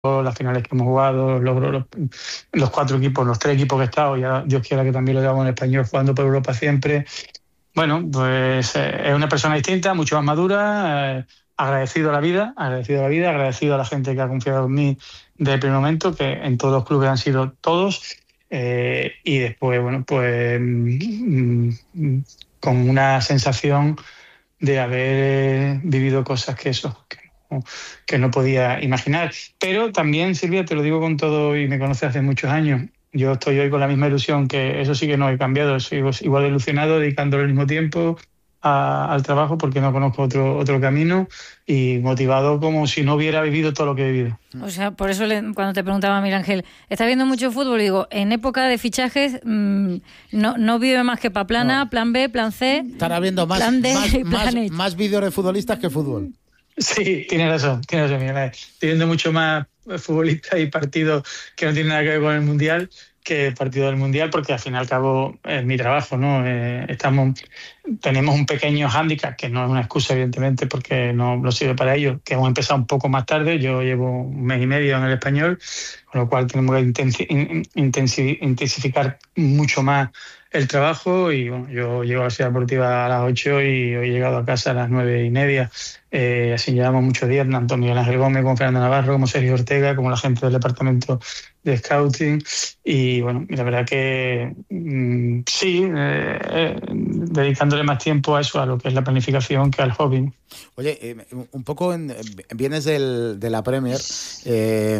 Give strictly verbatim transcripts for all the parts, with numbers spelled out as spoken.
las finales que hemos jugado, los logros, los, los cuatro equipos, los tres equipos que he estado, ya Dios quiera que también lo llevamos en español, jugando por Europa siempre. Bueno, pues eh, es una persona distinta, mucho más madura, eh, agradecido a la vida, agradecido a la vida, agradecido a la gente que ha confiado en mí desde el primer momento, que en todos los clubes han sido todos, eh, y después, bueno, pues mm, mm, con una sensación de haber vivido cosas que eso, que no, que no podía imaginar. Pero también, Silvia, te lo digo con todo, y me conoces hace muchos años, yo estoy hoy con la misma ilusión, que eso sí que no he cambiado, sigo igual de ilusionado, dedicándole el mismo tiempo a, al trabajo, porque no conozco otro otro camino, y motivado como si no hubiera vivido todo lo que he vivido. O sea, por eso le, cuando te preguntaba Miguel Ángel, ¿estás viendo mucho fútbol? Y digo, en época de fichajes mmm, no, no vive más que para plan A, no. plan B, plan C, estará viendo más, plan D, más, plan más, H. más vídeos de futbolistas que fútbol. Sí, tienes razón, tienes razón, Miguel. Estoy viendo mucho más futbolistas y partidos que no tienen nada que ver con el Mundial que partido del Mundial, porque al fin y al cabo es mi trabajo, ¿no? Eh, estamos, tenemos un pequeño hándicap, que no es una excusa, evidentemente, porque no lo sirve para ello, que hemos empezado un poco más tarde. Yo llevo un mes y medio en el español, con lo cual tenemos que intensi- intensi- intensificar mucho más el trabajo, y bueno, yo llego a la ciudad deportiva a las ocho y hoy he llegado a casa a las nueve y media. Eh, así llevamos muchos días, tanto Miguel Ángel Gómez como Fernando Navarro, como Sergio Ortega, como la gente del departamento de scouting. Y bueno, la verdad que mmm, sí, eh, eh, dedicándole más tiempo a eso, a lo que es la planificación, que al hobby. Oye, eh, un poco en, vienes del, de la Premier. Eh,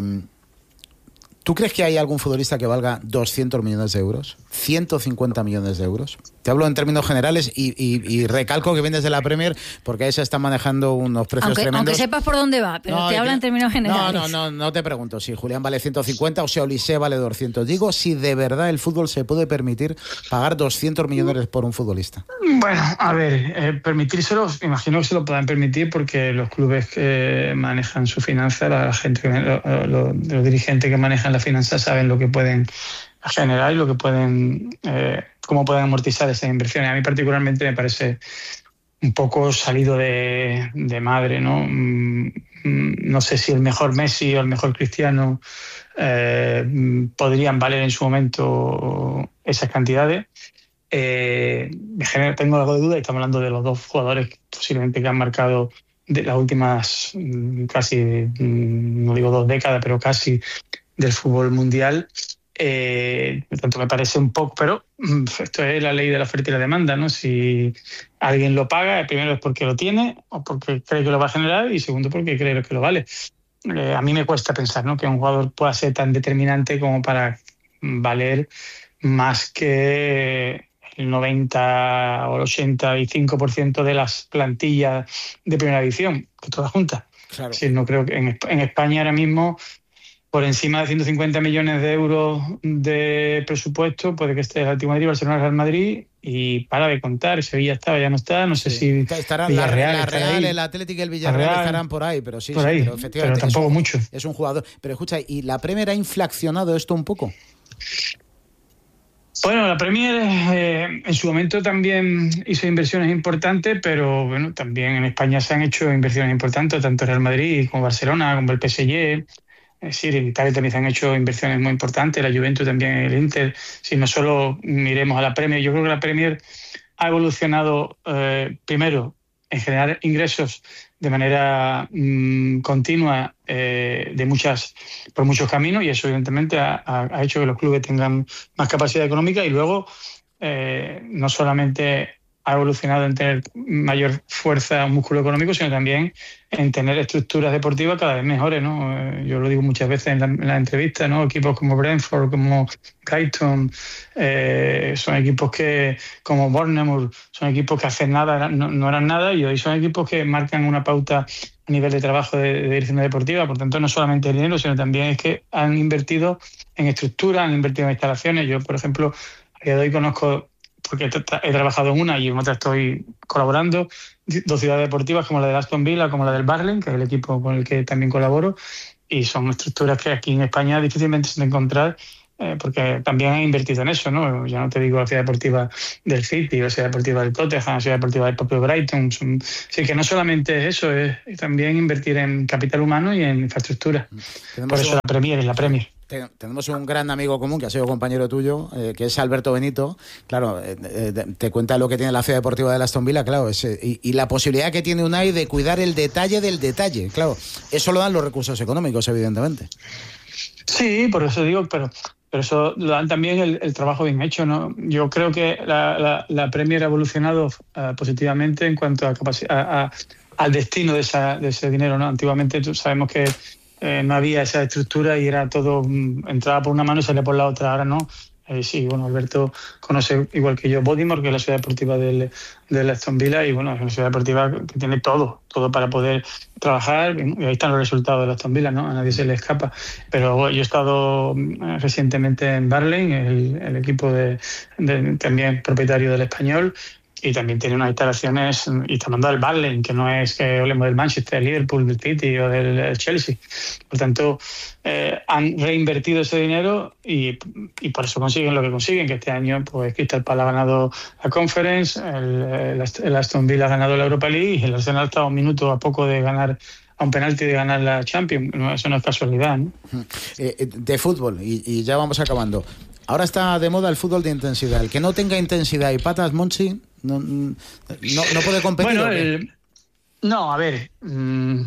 ¿Tú crees que hay algún futbolista que valga doscientos millones de euros? ¿ciento cincuenta millones de euros? Te hablo en términos generales y, y, y recalco que vienes de la Premier, porque ahí se están manejando unos precios aunque, tremendos. Aunque sepas por dónde va, pero no, te habla en términos generales. No, no, no, no te pregunto si Julián vale ciento cincuenta o si Olise vale doscientos. Digo, si de verdad el fútbol se puede permitir pagar doscientos millones por un futbolista. Bueno, a ver, eh, permitírselo, imagino que se lo puedan permitir, porque los clubes que manejan su finanza, la, la gente, lo, lo, los dirigentes que manejan la finanza saben lo que pueden generar y lo que pueden, eh, cómo pueden amortizar esas inversiones. A mí particularmente me parece un poco salido de, de madre, ¿no? No sé si el mejor Messi o el mejor Cristiano eh, podrían valer en su momento esas cantidades. Eh, tengo algo de duda, y estamos hablando de los dos jugadores posiblemente que han marcado de las últimas casi, no digo dos décadas, pero casi, del fútbol mundial. Eh, por tanto, me parece un poco, pero esto es la ley de la oferta y la demanda, ¿no? Si alguien lo paga, primero es porque lo tiene o porque cree que lo va a generar, y segundo porque cree que lo vale. Eh, a mí me cuesta pensar, ¿no?, que un jugador pueda ser tan determinante como para valer más que el noventa o el ochenta y cinco por ciento de las plantillas de primera división, que todas juntas. Claro. Sí, no creo que en, en España ahora mismo, por encima de ciento cincuenta millones de euros de presupuesto, puede que esté el Atlético de Madrid, Barcelona, Real Madrid, y para de contar. Sevilla estaba, ya no está, no sé sí. si estarán Villarreal, la, la Real, el Atlético y el Villarreal Real, estarán por ahí, pero sí, por sí ahí, pero efectivamente pero tampoco es un, mucho. Es un jugador. Pero escucha, ¿y la Premier ha inflacionado esto un poco? Bueno, la Premier eh, en su momento también hizo inversiones importantes, pero bueno, también en España se han hecho inversiones importantes, tanto Real Madrid como Barcelona, como el P S G. Es decir, en Italia también se han hecho inversiones muy importantes, la Juventus también, el Inter. Si no solo miremos a la Premier, yo creo que la Premier ha evolucionado eh, primero en generar ingresos de manera mmm, continua eh, de muchas por muchos caminos, y eso evidentemente ha, ha hecho que los clubes tengan más capacidad económica, y luego eh, no solamente ha evolucionado en tener mayor fuerza, músculo económico, sino también en tener estructuras deportivas cada vez mejores, ¿no? Eh, yo lo digo muchas veces en la, en la entrevista, ¿no? Equipos como Brentford, como Brighton, eh, son equipos que, como Bournemouth, son equipos que hace nada, no, no eran nada, y hoy son equipos que marcan una pauta a nivel de trabajo de, de dirección deportiva. Por tanto, no solamente el dinero, sino también es que han invertido en estructuras, han invertido en instalaciones. Yo, por ejemplo, a día de hoy conozco, porque he trabajado en una y en otra estoy colaborando, dos ciudades deportivas como la de Aston Villa, como la del Barling, que es el equipo con el que también colaboro, y son estructuras que aquí en España difícilmente se pueden encontrar eh, porque también ha invertido en eso, ¿no? Ya no te digo la ciudad deportiva del City, la ciudad deportiva del Tottenham, la ciudad deportiva del propio Brighton. Son, así que no solamente es eso, es también invertir en capital humano y en infraestructura. Por eso un... la Premier es la Premier. Tenemos un gran amigo común que ha sido compañero tuyo, eh, que es Alberto Benito. Claro, eh, eh, te cuenta lo que tiene la ciudad deportiva de Aston Villa, claro, es, eh, y, y la posibilidad que tiene Unai de cuidar el detalle del detalle. Claro, eso lo dan los recursos económicos, evidentemente. Sí, por eso digo, pero, pero eso lo dan también el, el trabajo bien hecho, ¿no? Yo creo que la, la, la Premier ha evolucionado uh, positivamente en cuanto a, capaci- a, a al destino de, esa, de ese dinero, ¿no? Antiguamente sabemos que Eh, no había esa estructura y era todo, entraba por una mano y salía por la otra. Ahora no. Eh, sí, bueno, Alberto conoce igual que yo Bodimor, que es la ciudad deportiva del, del Aston Villa, y bueno, es una ciudad deportiva que tiene todo, todo para poder trabajar, y ahí están los resultados del Aston Villa, ¿no? A nadie se le escapa. Pero bueno, yo he estado recientemente en Barley, el, el equipo de, de, también propietario del Español, y también tiene unas instalaciones, y está mandando al Barley, que no es que hablemos del Manchester, del Liverpool, del City o del Chelsea. Por tanto, eh, han reinvertido ese dinero y, y por eso consiguen lo que consiguen, que este año pues Crystal Palace ha ganado la Conference, el, el, el Aston Villa ha ganado la Europa League y el Arsenal está a un minuto a poco de ganar, a un penalti de ganar la Champions. No, eso no es casualidad, ¿no? Eh, de fútbol, y, y ya vamos acabando. Ahora está de moda el fútbol de intensidad. El que no tenga intensidad y patas, Monchi, no, no, no puede competir. Bueno, el, no, a ver, mmm,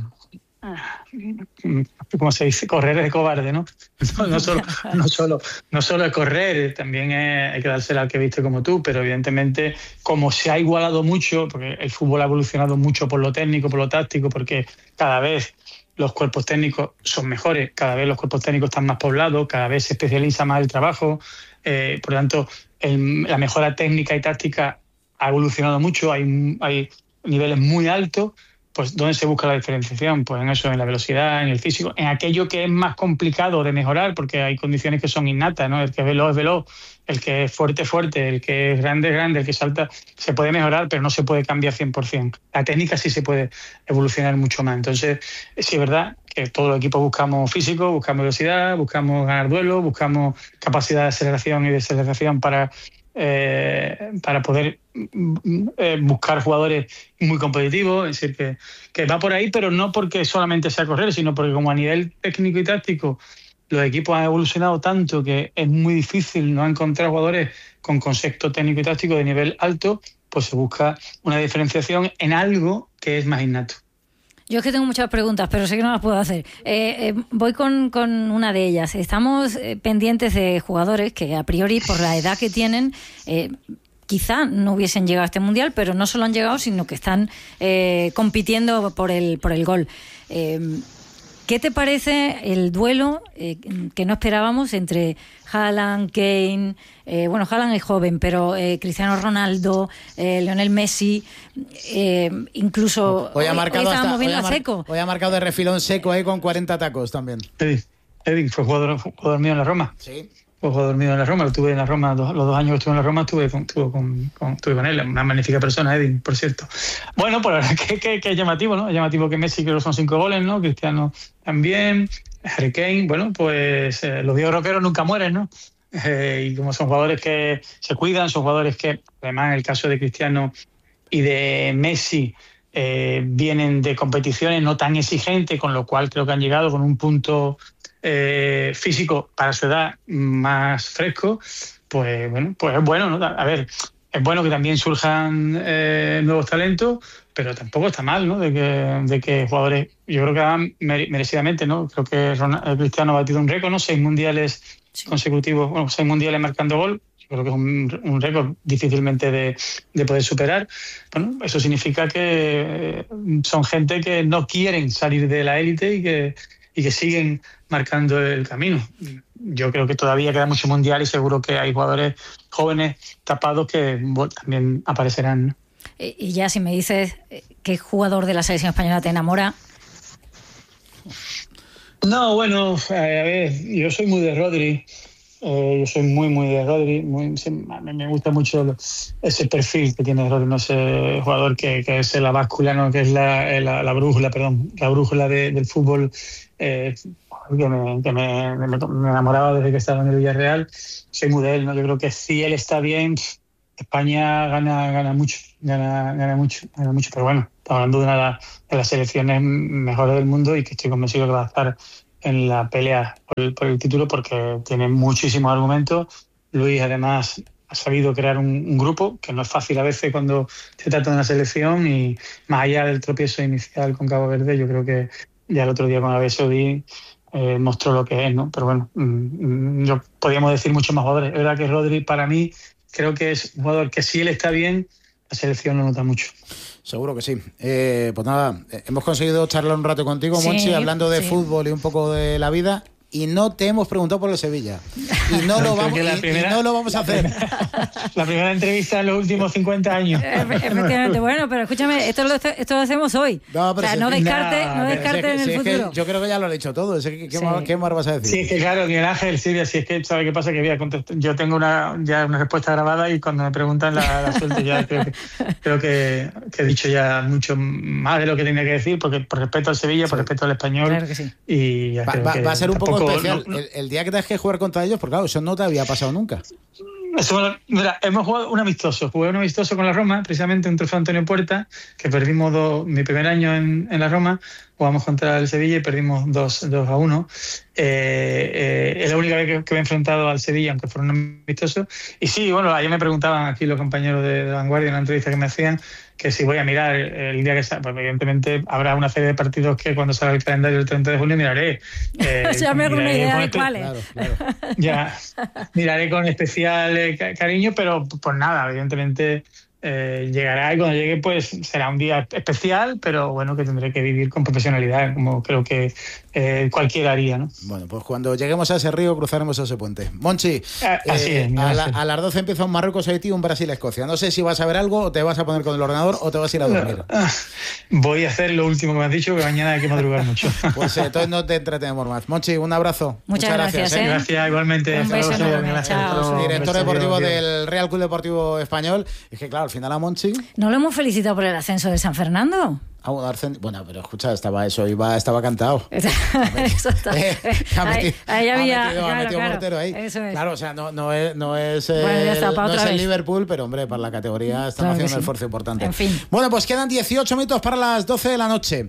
¿cómo se dice? Correr es cobarde, ¿no? No, no, solo, no, solo, no solo es correr, también es, hay que dársela al que viste como tú, pero evidentemente como se ha igualado mucho, porque el fútbol ha evolucionado mucho por lo técnico, por lo táctico, porque cada vez los cuerpos técnicos son mejores, cada vez los cuerpos técnicos están más poblados, cada vez se especializa más el trabajo, eh, por lo tanto el, la mejora técnica y táctica ha evolucionado mucho, hay, hay niveles muy altos. Pues ¿dónde se busca la diferenciación? Pues en eso, en la velocidad, en el físico, en aquello que es más complicado de mejorar, porque hay condiciones que son innatas, ¿no? El que es veloz es veloz, el que es fuerte es fuerte, el que es grande es grande, el que salta se puede mejorar, pero no se puede cambiar cien por ciento. La técnica sí se puede evolucionar mucho más. Entonces, sí es verdad que todos los equipos buscamos físico, buscamos velocidad, buscamos ganar duelo, buscamos capacidad de aceleración y desaceleración para... Eh, para poder eh, buscar jugadores muy competitivos, es decir, que, que va por ahí, pero no porque solamente sea correr, sino porque como a nivel técnico y táctico los equipos han evolucionado tanto que es muy difícil no encontrar jugadores con concepto técnico y táctico de nivel alto, pues se busca una diferenciación en algo que es más innato. Yo es que tengo muchas preguntas, pero sé que no las puedo hacer. Eh, eh, voy con, con una de ellas. Estamos eh, pendientes de jugadores que a priori, por la edad que tienen, eh, quizá no hubiesen llegado a este Mundial, pero no solo han llegado, sino que están eh, compitiendo por el, por el gol. Eh, ¿Qué te parece el duelo eh, que no esperábamos entre Haaland, Kane, eh, bueno, Haaland es joven, pero eh, Cristiano Ronaldo, eh, Lionel Messi, eh, incluso hoy, ha marcado hoy estábamos hasta, viendo hoy ha a Seco. Hoy ha marcado de refilón Seco ahí con cuarenta tacos también. Edin, Edin fue jugador, jugador mío en la Roma. Sí. Fue jugador mío en la Roma, lo tuve en la Roma, dos, los dos años que estuve en la Roma estuve con, estuve con, con, estuve con él, una magnífica persona, Edin, por cierto. Bueno, pues la verdad que, que, que es llamativo, ¿no? Es llamativo que Messi, creo que son cinco goles, ¿no? Cristiano también, Harry Kane, bueno, pues eh, los viejos rockeros nunca mueren, ¿no? Eh, y como son jugadores que se cuidan, son jugadores que, además en el caso de Cristiano y de Messi, eh, vienen de competiciones no tan exigentes, con lo cual creo que han llegado con un punto eh, físico para su edad más fresco, pues bueno, pues es bueno, ¿no? A ver, es bueno que también surjan eh, nuevos talentos, pero tampoco está mal, ¿no? De que, de que jugadores, yo creo que hagan merecidamente, ¿no? Creo que Ronald, Cristiano ha batido un récord, ¿no? Seis mundiales sí. consecutivos, bueno, seis mundiales marcando gol. Yo creo que es un, un récord difícilmente de, de poder superar. Bueno, eso significa que son gente que no quieren salir de la élite y que, y que siguen marcando el camino. Yo creo que todavía queda mucho mundial y seguro que hay jugadores jóvenes tapados que bueno, también aparecerán, ¿no? Y ya si me dices qué jugador de la selección española te enamora. No, bueno, a ver, yo soy muy de Rodri. Eh, yo soy muy, muy de Rodri. Muy, me gusta mucho ese perfil que tiene Rodri, ¿no? Ese jugador que, que es la báscula, ¿no? Que es la, la, la brújula, perdón, la brújula de, del fútbol. Eh, que, me, que me, me, me enamoraba desde que estaba en el Villarreal. Soy muy de él, ¿no? Yo creo que si él está bien, España gana, gana mucho, gana, gana mucho, gana mucho. Pero bueno, estamos hablando de una de las selecciones mejores del mundo y que estoy convencido que va a estar en la pelea por el, por el título porque tiene muchísimos argumentos. Luis, además, ha sabido crear un, un grupo, que no es fácil a veces cuando se trata de una selección, y más allá del tropiezo inicial con Cabo Verde, yo creo que ya el otro día con Arabia Saudí eh, mostró lo que es, ¿no? Pero bueno, mmm, yo podríamos decir muchos más jugadores. Es verdad que Rodri, para mí, creo que es un jugador que si él está bien, la selección lo nota mucho. Seguro que sí. Eh, pues nada, hemos conseguido charlar un rato contigo, sí, Monchi, hablando de sí. fútbol y un poco de la vida. Y no te hemos preguntado por el Sevilla. Y no lo vamos, y, primera, y no lo vamos a hacer. La primera entrevista en los últimos cincuenta años. Efectivamente. Bueno, pero escúchame, esto lo, esto lo hacemos hoy. No, pero o sea, no descarte, no, no descarte en el si futuro. Es que yo creo que ya lo he dicho todo. ¿Qué, qué, sí. más, ¿Qué más vas a decir? Sí, es que claro, Miguel Ángel, Silvia, si es que, ¿sabe qué pasa? Que voy a contestar. Yo tengo una, ya una respuesta grabada y cuando me preguntan la, la suelto ya. Creo, que, creo que, que he dicho ya mucho más de lo que tenía que decir, porque por respeto al Sevilla, sí. por respeto al español. Claro que sí. Y ya va, creo va, que va a ser un poco especial. No, no. El, el día que tengas que jugar contra ellos, porque claro, eso no te había pasado nunca. Eso, mira, hemos jugado un amistoso. Jugué un amistoso con la Roma, precisamente un trofeo Antonio Puerta, que perdimos dos, mi primer año en, en la Roma. Jugamos contra el Sevilla y perdimos dos a uno. Eh, eh, es la única vez que, que me he enfrentado al Sevilla, aunque fuera un amistoso. Y sí, bueno, ayer me preguntaban aquí los compañeros de, de Vanguardia en la entrevista que me hacían que si voy a mirar el, el día que salga. Pues evidentemente habrá una serie de partidos que cuando salga el calendario el treinta de junio miraré. Eh, ya me hago una idea de cuáles. Claro, claro. Ya, miraré con especial eh, cariño, pero pues nada, evidentemente... Eh, llegará y cuando llegue pues será un día especial, pero bueno, que tendré que vivir con profesionalidad, como creo que eh, cualquiera haría, ¿no? Bueno, pues cuando lleguemos a ese río cruzaremos ese puente. Monchi, eh, así eh, es, a, la, a las doce empieza un Marruecos-Haití, un Brasil-Escocia. No sé si vas a ver algo o te vas a poner con el ordenador o te vas a ir a dormir. Voy a hacer lo último que me has dicho, que mañana hay que madrugar mucho. Pues eh, entonces no te entretenemos más. Monchi, un abrazo. Muchas, Muchas gracias. Gracias, ¿eh? gracias igualmente. Un beso enorme. Chao. Director deportivo del Real Club Deportivo Español. Es que claro, al final a Monchi... ¿No lo hemos felicitado por el ascenso de San Fernando? Ah, bueno, pero escucha, estaba eso, iba, estaba cantado. Eso está. Eh, ha metido, ahí, ahí había, ha metido, claro, ha metido claro, mortero ahí. Eso es. Claro, o sea, no, no es, no es, el, bueno, está, no es el vez. Liverpool, pero hombre, para la categoría están claro haciendo sí. un esfuerzo importante. En fin. Bueno, pues quedan dieciocho minutos para las doce de la noche.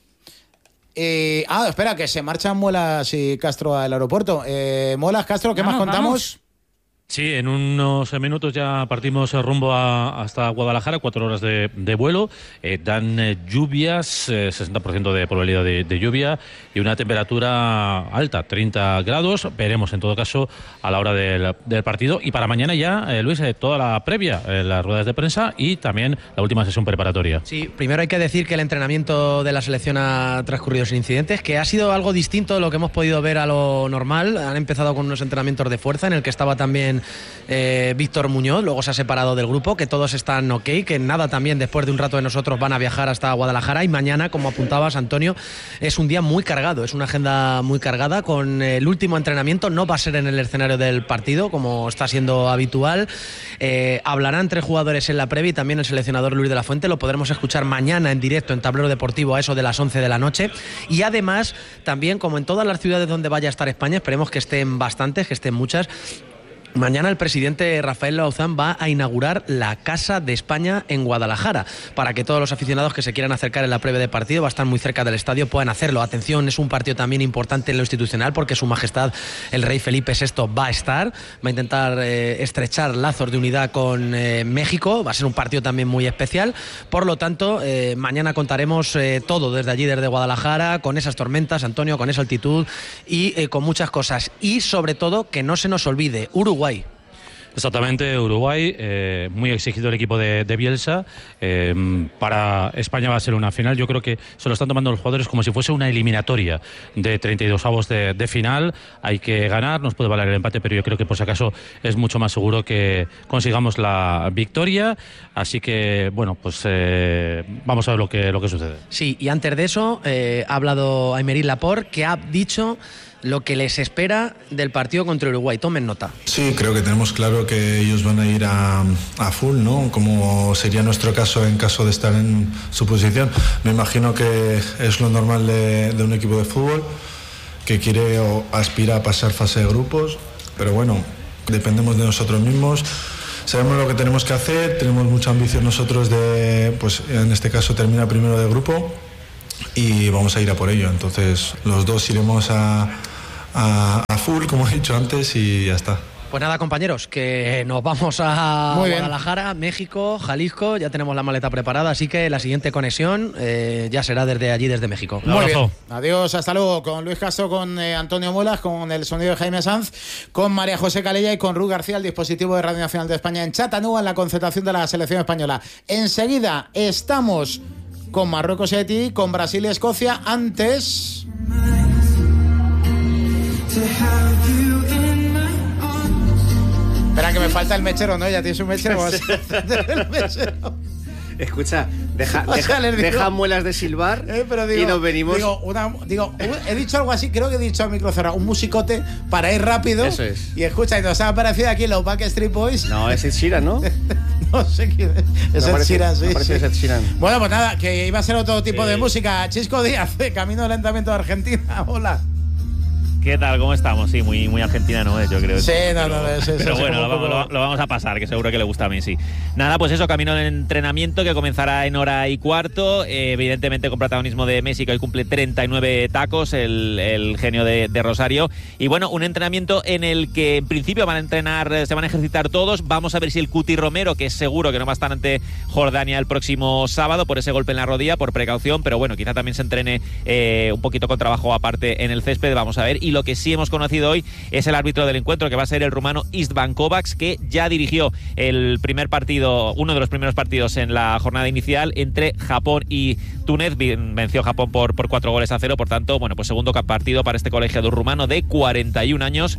Eh, ah, espera, que se marchan Muelas y Castro al aeropuerto. Eh, Muelas, Castro, ¿qué vamos, más contamos? Vamos. Sí, en unos minutos ya partimos rumbo a, hasta Guadalajara, cuatro horas de, de vuelo. Eh, dan eh, lluvias, eh, sesenta por ciento de probabilidad de, de lluvia y una temperatura alta, treinta grados. Veremos en todo caso a la hora del, del partido. Y para mañana ya, eh, Luis, eh, toda la previa, eh, las ruedas de prensa y también la última sesión preparatoria. Sí, primero hay que decir que el entrenamiento de la selección ha transcurrido sin incidentes, que ha sido algo distinto de lo que hemos podido ver a lo normal. Han empezado con unos entrenamientos de fuerza en el que estaba también Eh, Víctor Muñoz, luego se ha separado del grupo, que todos están ok, que nada también después de un rato de nosotros van a viajar hasta Guadalajara y mañana, como apuntabas Antonio, es un día muy cargado, es una agenda muy cargada con el último entrenamiento, no va a ser en el escenario del partido como está siendo habitual, eh, hablarán tres jugadores en la previa y también el seleccionador Luis de la Fuente, lo podremos escuchar mañana en directo en Tablero Deportivo a eso de las once de la noche y además también como en todas las ciudades donde vaya a estar España, esperemos que estén bastantes, que estén muchas. Mañana el presidente Rafael Lauzán va a inaugurar la Casa de España en Guadalajara para que todos los aficionados que se quieran acercar en la previa de partido, va a estar muy cerca del estadio, puedan hacerlo. Atención, es un partido también importante en lo institucional porque su majestad el rey Felipe sexto va a estar, va a intentar eh, estrechar lazos de unidad con eh, México, va a ser un partido también muy especial, por lo tanto eh, mañana contaremos eh, todo desde allí, desde Guadalajara, con esas tormentas, Antonio, con esa altitud y eh, con muchas cosas y sobre todo que no se nos olvide, Uruguay. Exactamente, Uruguay, eh, muy exigido el equipo de, de Bielsa, eh, para España va a ser una final, yo creo que se lo están tomando los jugadores como si fuese una eliminatoria de treinta y dos avos de, de final, hay que ganar, nos puede valer el empate, pero yo creo que por si acaso es mucho más seguro que consigamos la victoria, así que bueno, pues eh, vamos a ver lo que, lo que sucede. Sí, y antes de eso eh, ha hablado Aymeric Laporte, que ha dicho lo que les espera del partido contra Uruguay. Tomen nota. Sí, creo que tenemos claro que ellos van a ir a, a full, ¿no? Como sería nuestro caso en caso de estar en su posición. Me imagino que es lo normal de, de un equipo de fútbol. que quiere o aspira a pasar fase de grupos, pero bueno, dependemos de nosotros mismos. Sabemos lo que tenemos que hacer, tenemos mucha ambición nosotros de, pues en este caso, terminar primero de grupo y vamos a ir a por ello. Entonces los dos iremos a, a, a full, como he dicho antes, y ya está. Pues nada, compañeros, que nos vamos a Muy bien. Guadalajara, México, Jalisco, ya tenemos la maleta preparada, así que la siguiente conexión eh, ya será desde allí, desde México. Muy bien. Adiós, hasta luego. Con Luis Castro, con eh, Antonio Muelas, con el sonido de Jaime Sanz, con María José Calella y con Ru García, el dispositivo de Radio Nacional de España en Chattanooga, en la concentración de la selección española. Enseguida estamos con Marruecos y Haití, con Brasil y Escocia. Antes... Espera, que me falta el mechero, ¿no? Ya tienes un mechero. Vas a el mechero. Escucha, deja, O sea, deja, les digo- deja Muelas de silbar Eh, pero digo, y nos venimos. Digo, una- digo, he dicho algo así, creo que he dicho a micro cerrado, un musicote para ir rápido. Eso es. Y escucha, y nos ha aparecido aquí los Backstreet Boys. No, es Ed Sheeran, ¿no? No sé quién es. Es Me Ed parece- Sheeran, sí. me parece sí. Ed Sheeran. Bueno, pues nada, que iba a ser otro tipo Sí. de música. Chisco Díaz, de Camino del Lentamiento de Argentina. Hola. ¿Qué tal? ¿Cómo estamos? Sí, muy, muy argentina no es, yo creo. Sí, no, pero, no, es- es- pero es bueno, como lo vamos, poco- lo, lo vamos a pasar, que seguro que le gusta a Messi. Nada, pues eso, camino del entrenamiento que comenzará en hora y cuarto. Eh, evidentemente con protagonismo de Messi, que hoy cumple treinta y nueve tacos, el, el genio de, de Rosario. Y bueno, un entrenamiento en el que en principio van a entrenar, se van a ejercitar todos. Vamos a ver si el Cuti Romero, que es seguro que no va a estar ante Jordania el próximo sábado por ese golpe en la rodilla, por precaución, pero bueno, quizá también se entrene eh, un poquito con trabajo aparte en el césped, vamos a ver. Y lo que sí hemos conocido hoy es el árbitro del encuentro, que va a ser el rumano Istvan Kovacs, que ya dirigió el primer partido, uno de los primeros partidos en la jornada inicial entre Japón y Túnez. Venció Japón por, por cuatro goles a cero, por tanto, bueno, pues segundo partido para este colegiado rumano de cuarenta y un años,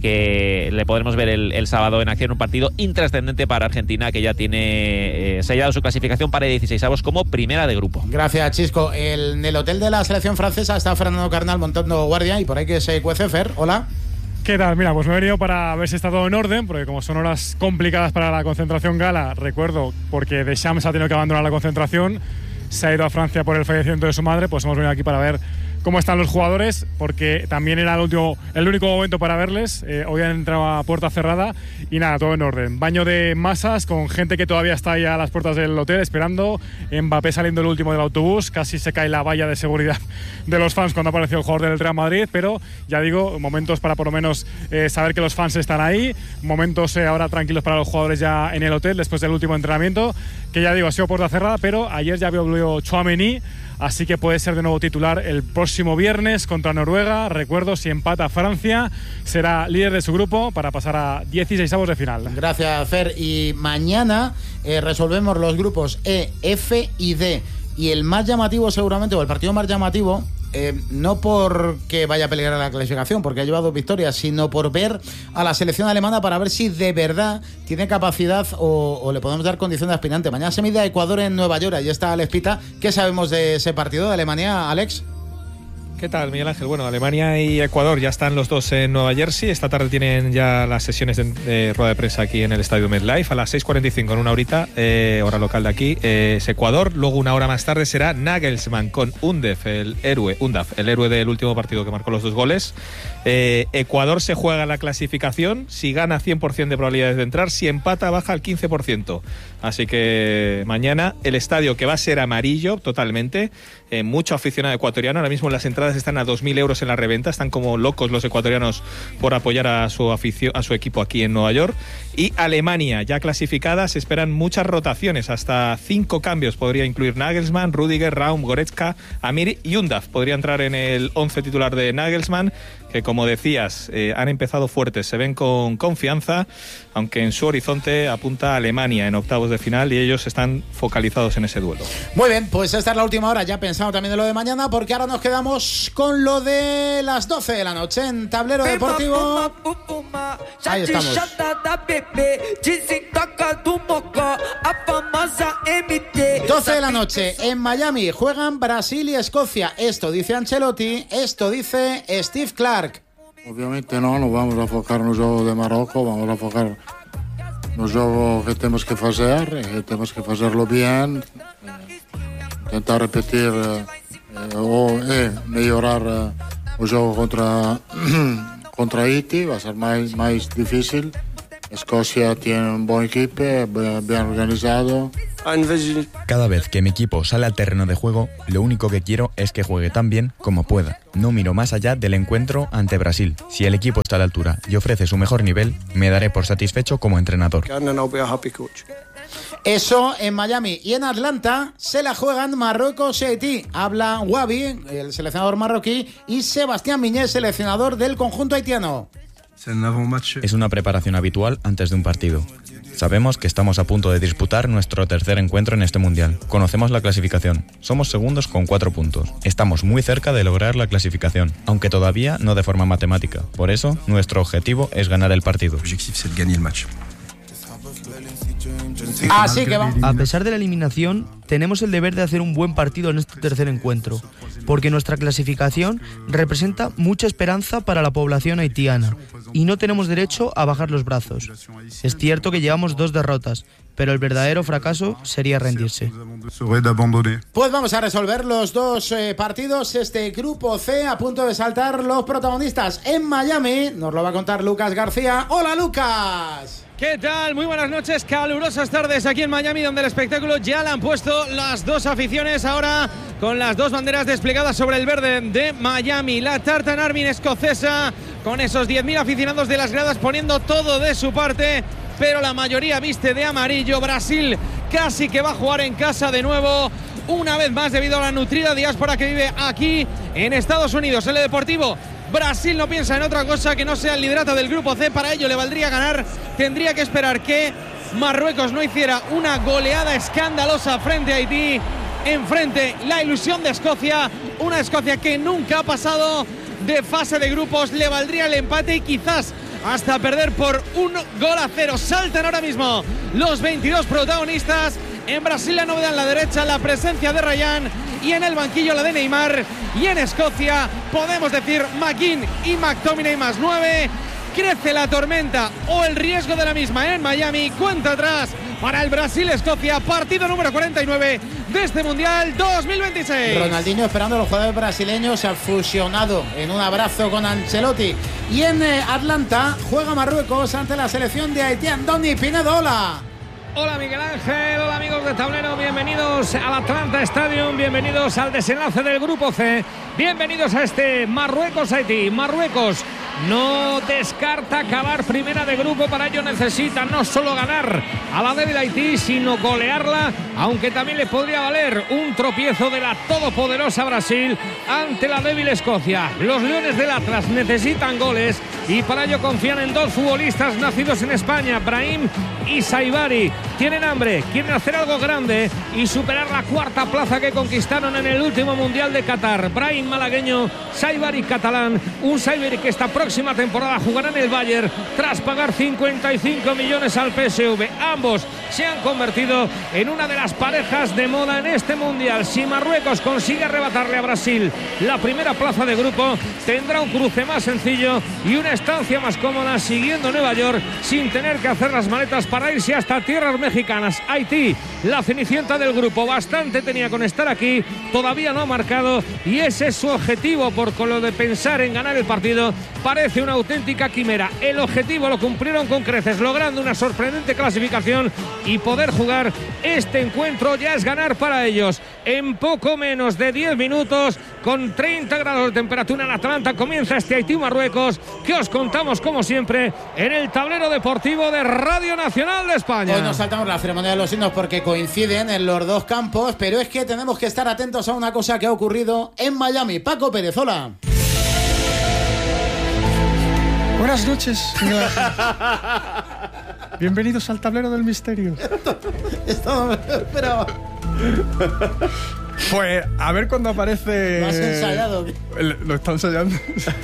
que le podremos ver el, el sábado en acción, un partido intrascendente para Argentina, que ya tiene eh, sellado su clasificación para dieciseisavos como primera de grupo. Gracias, Chisco. El- en el hotel de la selección francesa está Fernando Carnal montando guardia y por ahí que se cuece Fer. Hola. ¿Qué tal? Mira, pues me he venido para ver si está todo en orden, porque como son horas complicadas para la concentración gala, recuerdo, porque Deschamps ha tenido que abandonar la concentración, se ha ido a Francia por el fallecimiento de su madre, pues hemos venido aquí para ver cómo están los jugadores, porque también era el último, el único momento para verles. Eh, hoy han entrado a puerta cerrada y nada, todo en orden. Baño de masas con gente que todavía está ahí a las puertas del hotel esperando. Mbappé saliendo el último del autobús, casi se cae la valla de seguridad de los fans cuando apareció el jugador del Real Madrid, pero ya digo, momentos para por lo menos eh, saber que los fans están ahí, momentos eh, ahora tranquilos para los jugadores ya en el hotel después del último entrenamiento, que ya digo, ha sido puerta cerrada, pero ayer ya volvió Tchouaméni, así que puede ser de nuevo titular el próximo viernes contra Noruega. Recuerdo, si empata Francia, será líder de su grupo para pasar a dieciseisavos de final. Gracias, Fer. Y mañana eh, resolvemos los grupos E, F y D. Y el más llamativo seguramente, o el partido más llamativo, eh, no porque vaya a pelear a la clasificación, porque ha llevado dos victorias, sino por ver a la selección alemana para ver si de verdad tiene capacidad o, o le podemos dar condición de aspirante. Mañana se mide a Ecuador en Nueva York, ahí está Alex Pita. ¿Qué sabemos de ese partido de Alemania, Alex? ¿Qué tal, Miguel Ángel? Bueno, Alemania y Ecuador ya están los dos en Nueva Jersey. Esta tarde tienen ya las sesiones de, de rueda de prensa aquí en el estadio MetLife a las seis cuarenta y cinco, en una horita, eh, hora local de aquí. Eh, es Ecuador. Luego, una hora más tarde, será Nagelsmann con Undaf, el héroe, Undaf, el héroe del último partido que marcó los dos goles. Eh, Ecuador se juega la clasificación. Si gana, cien por ciento de probabilidades de entrar. Si empata, baja al quince por ciento. Así que mañana el estadio, que va a ser amarillo totalmente. Eh, mucho aficionado ecuatoriano. Ahora mismo las entradas están a dos mil euros en la reventa. Están como locos los ecuatorianos por apoyar a su afición, a su equipo aquí en Nueva York. Y Alemania, ya clasificada, se esperan muchas rotaciones. Hasta cinco cambios podría incluir Nagelsmann, Rüdiger, Raum, Goretzka, Amir y Undaf. Podría entrar en el once titular de Nagelsmann, que como decías, eh, han empezado fuertes, se ven con confianza, aunque en su horizonte apunta a Alemania en octavos de final y ellos están focalizados en ese duelo. Muy bien, pues esta es la última hora, ya pensando también de lo de mañana, porque ahora nos quedamos con lo de las doce de la noche en Tablero Deportivo. Ahí estamos. doce de la noche en Miami, juegan Brasil y Escocia. Esto dice Ancelotti, esto dice Steve Clark. Obviamente no, nos vamos a enfocar no juego de Marruecos, vamos a enfocar no juego que tenemos que hacer, eh, tenemos que hacerlo bien, eh, intentar repetir eh, o eh, mejorar eh, o juego contra, contra Haití va a ser más, más difícil. Escocia tiene un buen equipo, bien organizado. Cada vez que mi equipo sale al terreno de juego, lo único que quiero es que juegue tan bien como pueda. No miro más allá del encuentro ante Brasil. Si el equipo está a la altura y ofrece su mejor nivel, me daré por satisfecho como entrenador. Eso en Miami. Y en Atlanta se la juegan Marruecos y Haití. Habla Wabi, el seleccionador marroquí, y Sebastián Miñé, seleccionador del conjunto haitiano. Es una preparación habitual antes de un partido. Sabemos que estamos a punto de disputar nuestro tercer encuentro en este mundial. Conocemos la clasificación. Somos segundos con cuatro puntos. Estamos muy cerca de lograr la clasificación, aunque todavía no de forma matemática. Por eso, nuestro objetivo es ganar el partido. Así que vamos. A pesar de la eliminación, tenemos el deber de hacer un buen partido en este tercer encuentro, porque nuestra clasificación representa mucha esperanza para la población haitiana y no tenemos derecho a bajar los brazos. Es cierto que llevamos dos derrotas, pero el verdadero fracaso sería rendirse. Pues vamos a resolver los dos eh, partidos. Este grupo C, a punto de saltar los protagonistas en Miami. Nos lo va a contar Lucas García. ¡Hola, Lucas! ¿Qué tal? Muy buenas noches, calurosas tardes aquí en Miami, donde el espectáculo ya le han puesto las dos aficiones, ahora con las dos banderas desplegadas sobre el verde de Miami. La Tartan Army escocesa, con esos diez mil aficionados de las gradas poniendo todo de su parte, pero la mayoría viste de amarillo. Brasil casi que va a jugar en casa de nuevo, una vez más debido a la nutrida diáspora que vive aquí en Estados Unidos. En el Deportivo, Brasil no piensa en otra cosa que no sea el liderato del grupo C. Para ello le valdría ganar. Tendría que esperar que Marruecos no hiciera una goleada escandalosa frente a Haití. Enfrente la ilusión de Escocia, una Escocia que nunca ha pasado de fase de grupos. Le valdría el empate y quizás hasta perder por un gol a cero. Saltan ahora mismo los veintidós protagonistas. En Brasil la novedad en la derecha, la presencia de Ryan, y en el banquillo la de Neymar. Y en Escocia podemos decir McGinn y McTominay más nueve. Crece la tormenta o el riesgo de la misma en Miami. Cuenta atrás para el Brasil-Escocia, partido número cuarenta y nueve de este Mundial dos mil veintiséis. Ronaldinho esperando a los jugadores brasileños, se ha fusionado en un abrazo con Ancelotti. Y en eh, Atlanta juega Marruecos ante la selección de Haití. Andoni Pinedo, hola. Hola Miguel Ángel, hola amigos de Tablero, bienvenidos al Atlanta Stadium, bienvenidos al desenlace del Grupo C, bienvenidos a este Marruecos-Haití. Marruecos no descarta acabar primera de grupo, para ello necesita no solo ganar a la débil Haití, sino golearla, aunque también le podría valer un tropiezo de la todopoderosa Brasil ante la débil Escocia. Los Leones del Atlas necesitan goles y para ello confían en dos futbolistas nacidos en España, Brahim y Saibari. Tienen hambre, quieren hacer algo grande y superar la cuarta plaza que conquistaron en el último Mundial de Qatar. Brahim malagueño, Saibari catalán, un Saibari que esta próxima temporada jugará en el Bayern tras pagar cincuenta y cinco millones al P S V. Ambos se han convertido en una de las parejas de moda en este Mundial. Si Marruecos consigue arrebatarle a Brasil la primera plaza de grupo, tendrá un cruce más sencillo y una estancia más cómoda siguiendo Nueva York sin tener que hacer las maletas para irse hasta tierras mexicanas. Haití, la cenicienta del grupo, bastante tenía con estar aquí, todavía no ha marcado y ese es su objetivo, por con lo de pensar en ganar el partido parece una auténtica quimera. El objetivo lo cumplieron con creces, logrando una sorprendente clasificación y poder jugar este encuentro ya es ganar para ellos. En poco menos de diez minutos, con treinta grados de temperatura en Atlanta, comienza este Haití-Marruecos, que os contamos como siempre en el tablero deportivo de Radio Nacional de España. Hoy nos saltamos la ceremonia de los himnos porque coinciden en los dos campos, pero es que tenemos que estar atentos a una cosa que ha ocurrido en Miami. Paco Pérez, hola. Buenas noches, Miguel Ángel. Bienvenidos al tablero del misterio. Esto no me lo esperaba. Pues a ver cuando aparece. ¿Lo has ensayado? Lo está ensayando.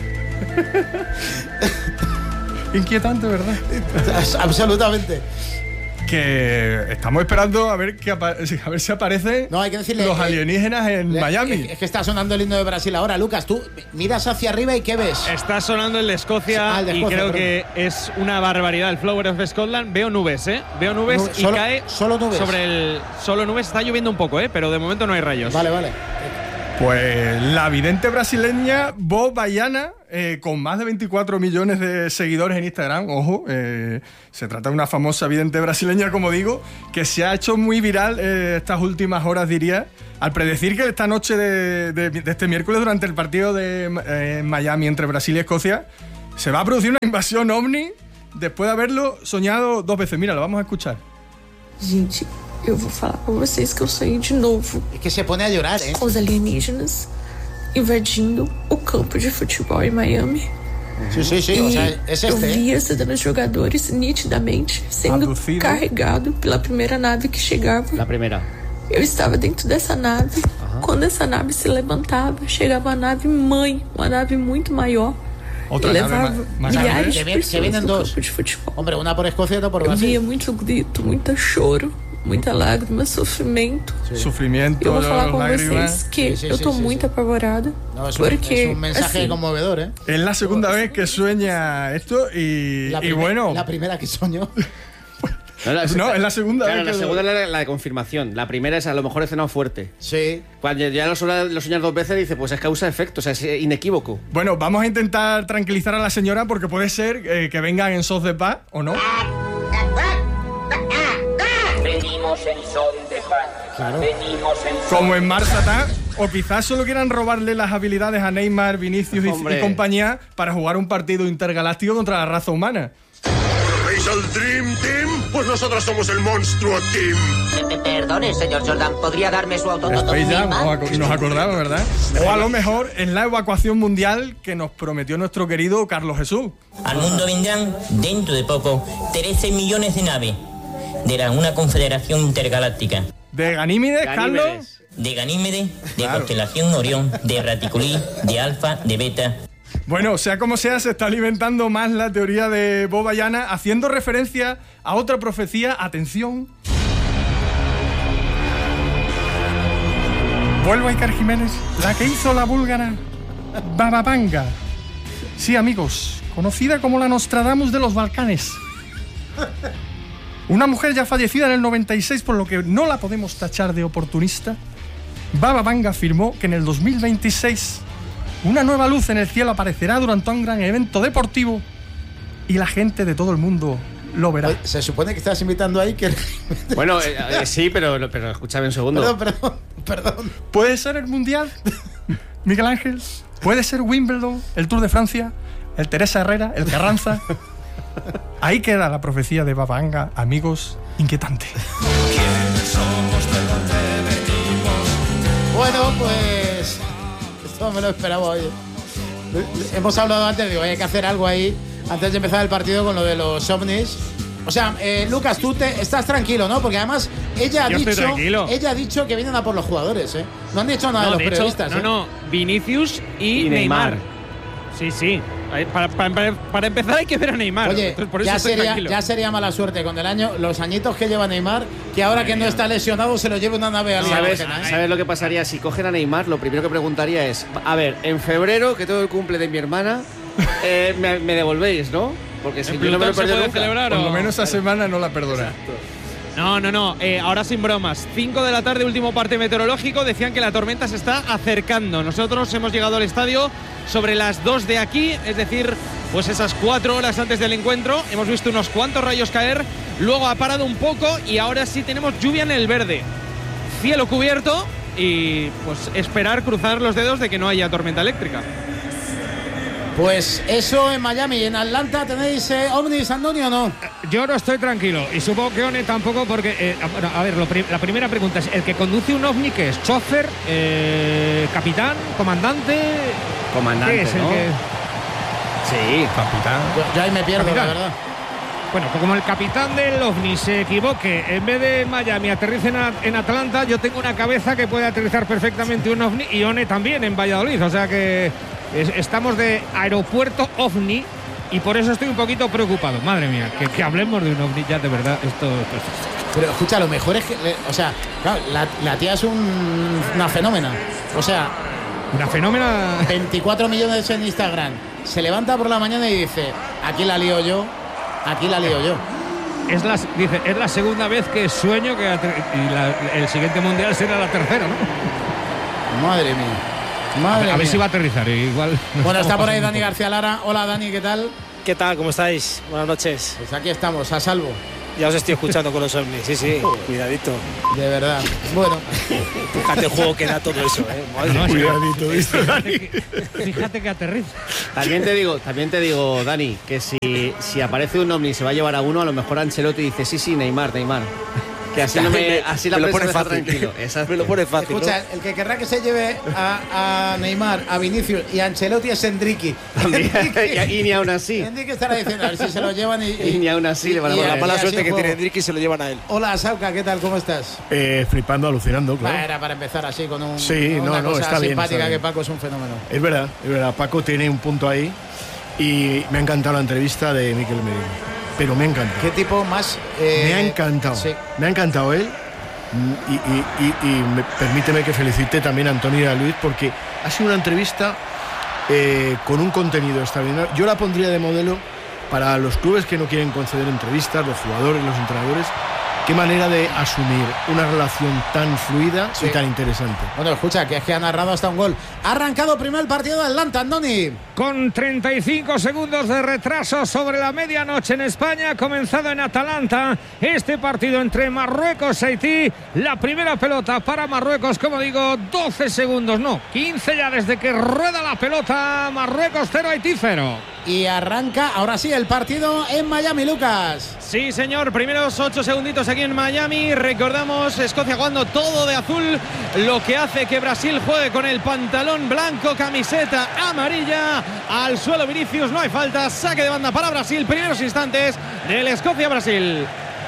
Inquietante, ¿verdad? Absolutamente. Que estamos esperando a ver, que a ver si aparecen no, hay que decirle, los eh, alienígenas en le, Miami. Es que está sonando el himno de Brasil ahora. Lucas, tú miras hacia arriba y ¿qué ves? Está sonando el de Escocia, ah, el de Escocia y creo perdón. que es una barbaridad. El Flower of Scotland. Veo nubes, ¿eh? Veo nubes Nube, y solo, cae solo nubes. sobre el... Solo nubes. Está lloviendo un poco, ¿eh? Pero de momento no hay rayos. Vale, vale. Pues la vidente brasileña Bo Baiana, eh, con más de veinticuatro millones de seguidores en Instagram, ojo, eh, se trata de una famosa vidente brasileña, como digo, que se ha hecho muy viral eh, estas últimas horas, diría, al predecir que esta noche de, de, de este miércoles, durante el partido de eh, Miami entre Brasil y Escocia, se va a producir una invasión ovni después de haberlo soñado dos veces. Mira, lo vamos a escuchar. Gente, eu vou falar pra vocês que eu sonhei de novo. É que se põe a llorar, hein? Os alienígenas invadindo o campo de futebol em Miami. Sí, sí, sí, o sea, es eu este. vi esses jogadores nitidamente sendo Aducido. carregados pela primeira nave que chegava. La primera. Eu estava dentro dessa nave. Ajá. Quando essa nave se levantava, chegava a nave mãe, uma nave muito maior. Otra e nave levava ma- más milhares Que, de vienen, que pessoas vienen no dos. campo de futebol. Hombre, una por Escocia y otra por Eu Brasil. via muito grito, muito choro, muita lágrima, sofrimento. Sufrimiento, Eu vou falar com lágrimas. vocês que Sí, sí, eu sí, tô sí, muito sí. apavorada. No, es, un, porque, es un mensaje assim, conmovedor, ¿eh? Es la segunda vez que sueña esto y, La, y primer- bueno... la primera que soñó. No, la, No, es la segunda Claro, vez la que- segunda es la, la de confirmación. La primera es a lo mejor he cenado fuerte. Sí. Cuando ya lo, suena- lo soñas dos veces, dice, pues es causa-efecto, o sea, es eh, inequívoco. Bueno, vamos a intentar tranquilizar a la señora porque puede ser eh, que vengan en sos de paz o no. Venimos en son de paz. Claro. Venimos en son Como en Mars Attack, o quizás solo quieran robarle las habilidades a Neymar, Vinicius y, Hombre. y compañía para jugar un partido intergaláctico contra la raza humana. ¿Veis al Dream Team? Pues nosotros somos el Monstruo Team. Perdone, señor Jordan, ¿podría darme su auto? Space Jam, nos aco- nos acordamos, ¿verdad? O a lo mejor en la evacuación mundial que nos prometió nuestro querido Carlos Jesús. Al mundo vendrán, dentro de poco, trece millones de naves de la, una confederación intergaláctica. ¿De Ganímedes, Carlos? De Ganímedes, de Claro. constelación Orión, de Raticulí, de Alfa, de Beta. Bueno, sea como sea, se está alimentando más la teoría de Bo Baiana, haciendo referencia a otra profecía. Atención. Vuelvo a Iker Jiménez, la que hizo la búlgara Baba Vanga. Sí, amigos, conocida como la Nostradamus de los Balcanes. Una mujer ya fallecida en el noventa y seis, por lo que no la podemos tachar de oportunista. Baba Vanga afirmó que en el dos mil veintiséis una nueva luz en el cielo aparecerá durante un gran evento deportivo y la gente de todo el mundo lo verá. Oye, se supone que estás invitando a Iker. Bueno, eh, eh, sí, pero, pero escúchame un segundo. Perdón, perdón, perdón. ¿Puede ser el Mundial, Miguel Ángel? ¿Puede ser Wimbledon, el Tour de Francia, el Teresa Herrera, el Carranza? Ahí queda la profecía de Baba Vanga, amigos, inquietante. Bueno, pues esto me lo esperaba hoy. Hemos hablado antes, digo, hay que hacer algo ahí antes de empezar el partido con lo de los ovnis. O sea, eh, Lucas, tú te, estás tranquilo, ¿no? Porque además ella ha Yo estoy dicho, tranquilo. ella ha dicho que vienen a por los jugadores, ¿eh? No han dicho nada No, de los de hecho, periodistas. no, ¿eh? no, Vinicius y, Y Neymar. Neymar. Sí, sí. Ahí, Para, para- para empezar hay que ver a Neymar. Oye, Entonces, por eso ya estoy sería, tranquilo. ya sería mala suerte con el año, los añitos que lleva Neymar, que ahora que no está lesionado se lo lleve una nave ¿Sabes, alienígena, ¿eh? ¿Sabes lo que pasaría si cogen a Neymar? Lo primero que preguntaría es, a ver, en febrero, que todo el cumple de mi hermana, eh, me, me devolvéis, ¿no? Porque si En yo no me lo Plutón se perdido puede nunca. celebrar, Por o- lo menos esa semana no la perdona. No, no, no. Eh, ahora sin bromas. cinco de la tarde, último parte meteorológico. Decían que la tormenta se está acercando. Nosotros hemos llegado al estadio sobre las dos de aquí, es decir, pues esas cuatro horas antes del encuentro. Hemos visto unos cuantos rayos caer. Luego ha parado un poco y ahora sí tenemos lluvia en el verde. Cielo cubierto y pues esperar, cruzar los dedos de que no haya tormenta eléctrica. Pues eso en Miami. ¿Y en Atlanta tenéis eh, ovnis, Antonio, o no? Yo no estoy tranquilo y supongo que One tampoco porque, eh, a, a ver, lo pri- la primera pregunta es, ¿el que conduce un ovni qué es? ¿Chofer? Eh, ¿Capitán? ¿Comandante? Comandante, ¿Qué es el ¿no? que...? Sí, capitán. Yo, yo ahí me pierdo, Capitán. la verdad. Bueno, pues como el capitán del ovni se equivoque, en vez de en Miami aterrice en, A- en Atlanta, yo tengo una cabeza que puede aterrizar perfectamente un ovni y One también en Valladolid, o sea que es- estamos de aeropuerto ovni y por eso estoy un poquito preocupado. Madre mía, que, que hablemos de un ovni ya de verdad, esto... esto- Pero escucha, lo mejor es que, le- o sea, claro, la, la tía es un- una fenómena. O sea, una fenómena. veinticuatro millones en Instagram. Se levanta por la mañana y dice, aquí la lío yo, aquí la lío yo. Es la, dice, es la segunda vez que sueño que ater- y la- el siguiente mundial será la tercera, ¿no? Madre mía. Madre a, a ver mía. si va a aterrizar. Igual. Bueno, está por ahí Dani García Lara. Hola Dani, ¿qué tal? ¿Qué tal? ¿Cómo estáis? Buenas noches. Pues aquí estamos, a salvo. Ya os estoy escuchando con los ovnis, sí, sí, cuidadito. De verdad. Bueno. Fíjate el juego que da todo eso, ¿eh? Madre No, cuidadito, ¿viste? Fíjate que, fíjate que aterriza. También te digo, también te digo, Dani, que si, si aparece un ovni y se va a llevar a uno, a lo mejor Ancelotti dice, sí, sí, Neymar, Neymar. Que así, no me, así la me lo prensa pone me está fácil. tranquilo. Exacto. Me lo pone fácil. Escucha, ¿no? el que querrá que se lleve a, a Neymar, a Vinicius y a Ancelotti es Enrique. y ni aún así. Enrique estará diciendo, a ver si se lo llevan y... Y ni aún así le van a Por poner. la mala así suerte que juego. tiene Enrique y se lo llevan a él. Hola, Sauca, ¿qué tal? ¿Cómo estás? Eh, flipando, alucinando, claro. Va, era para empezar así con un, Sí, una no, no, cosa está bien, simpática está bien. que Paco es un fenómeno. Es verdad, es verdad. Paco tiene un punto ahí y me ha encantado la entrevista de Mikel Merino. Pero me ha encantado. ¿Qué tipo más...? Eh, me ha encantado. Sí. Me ha encantado él. Y, y, y, y me, permíteme que felicite también a Antonio y a Luis porque ha sido una entrevista eh, con un contenido extraordinario. Yo la pondría de modelo para los clubes que no quieren conceder entrevistas, los jugadores, los entrenadores. Qué manera de asumir una relación tan fluida Sí. y tan interesante. Bueno, escucha, que es que ha narrado hasta un gol. Ha arrancado primero el partido de Atlanta, Andoni. Con treinta y cinco segundos de retraso sobre la medianoche en España, ha comenzado en Atalanta este partido entre Marruecos y Haití. La primera pelota para Marruecos, como digo, doce segundos, no, quince ya desde que rueda la pelota. Marruecos cero, Haití cero. Y arranca, ahora sí, el partido en Miami, Lucas. Sí, señor, primeros ocho segunditos aquí en Miami. Recordamos, Escocia jugando todo de azul, lo que hace que Brasil juegue con el pantalón blanco, camiseta amarilla. Al suelo Vinicius, no hay falta, saque de banda para Brasil, primeros instantes del Escocia-Brasil.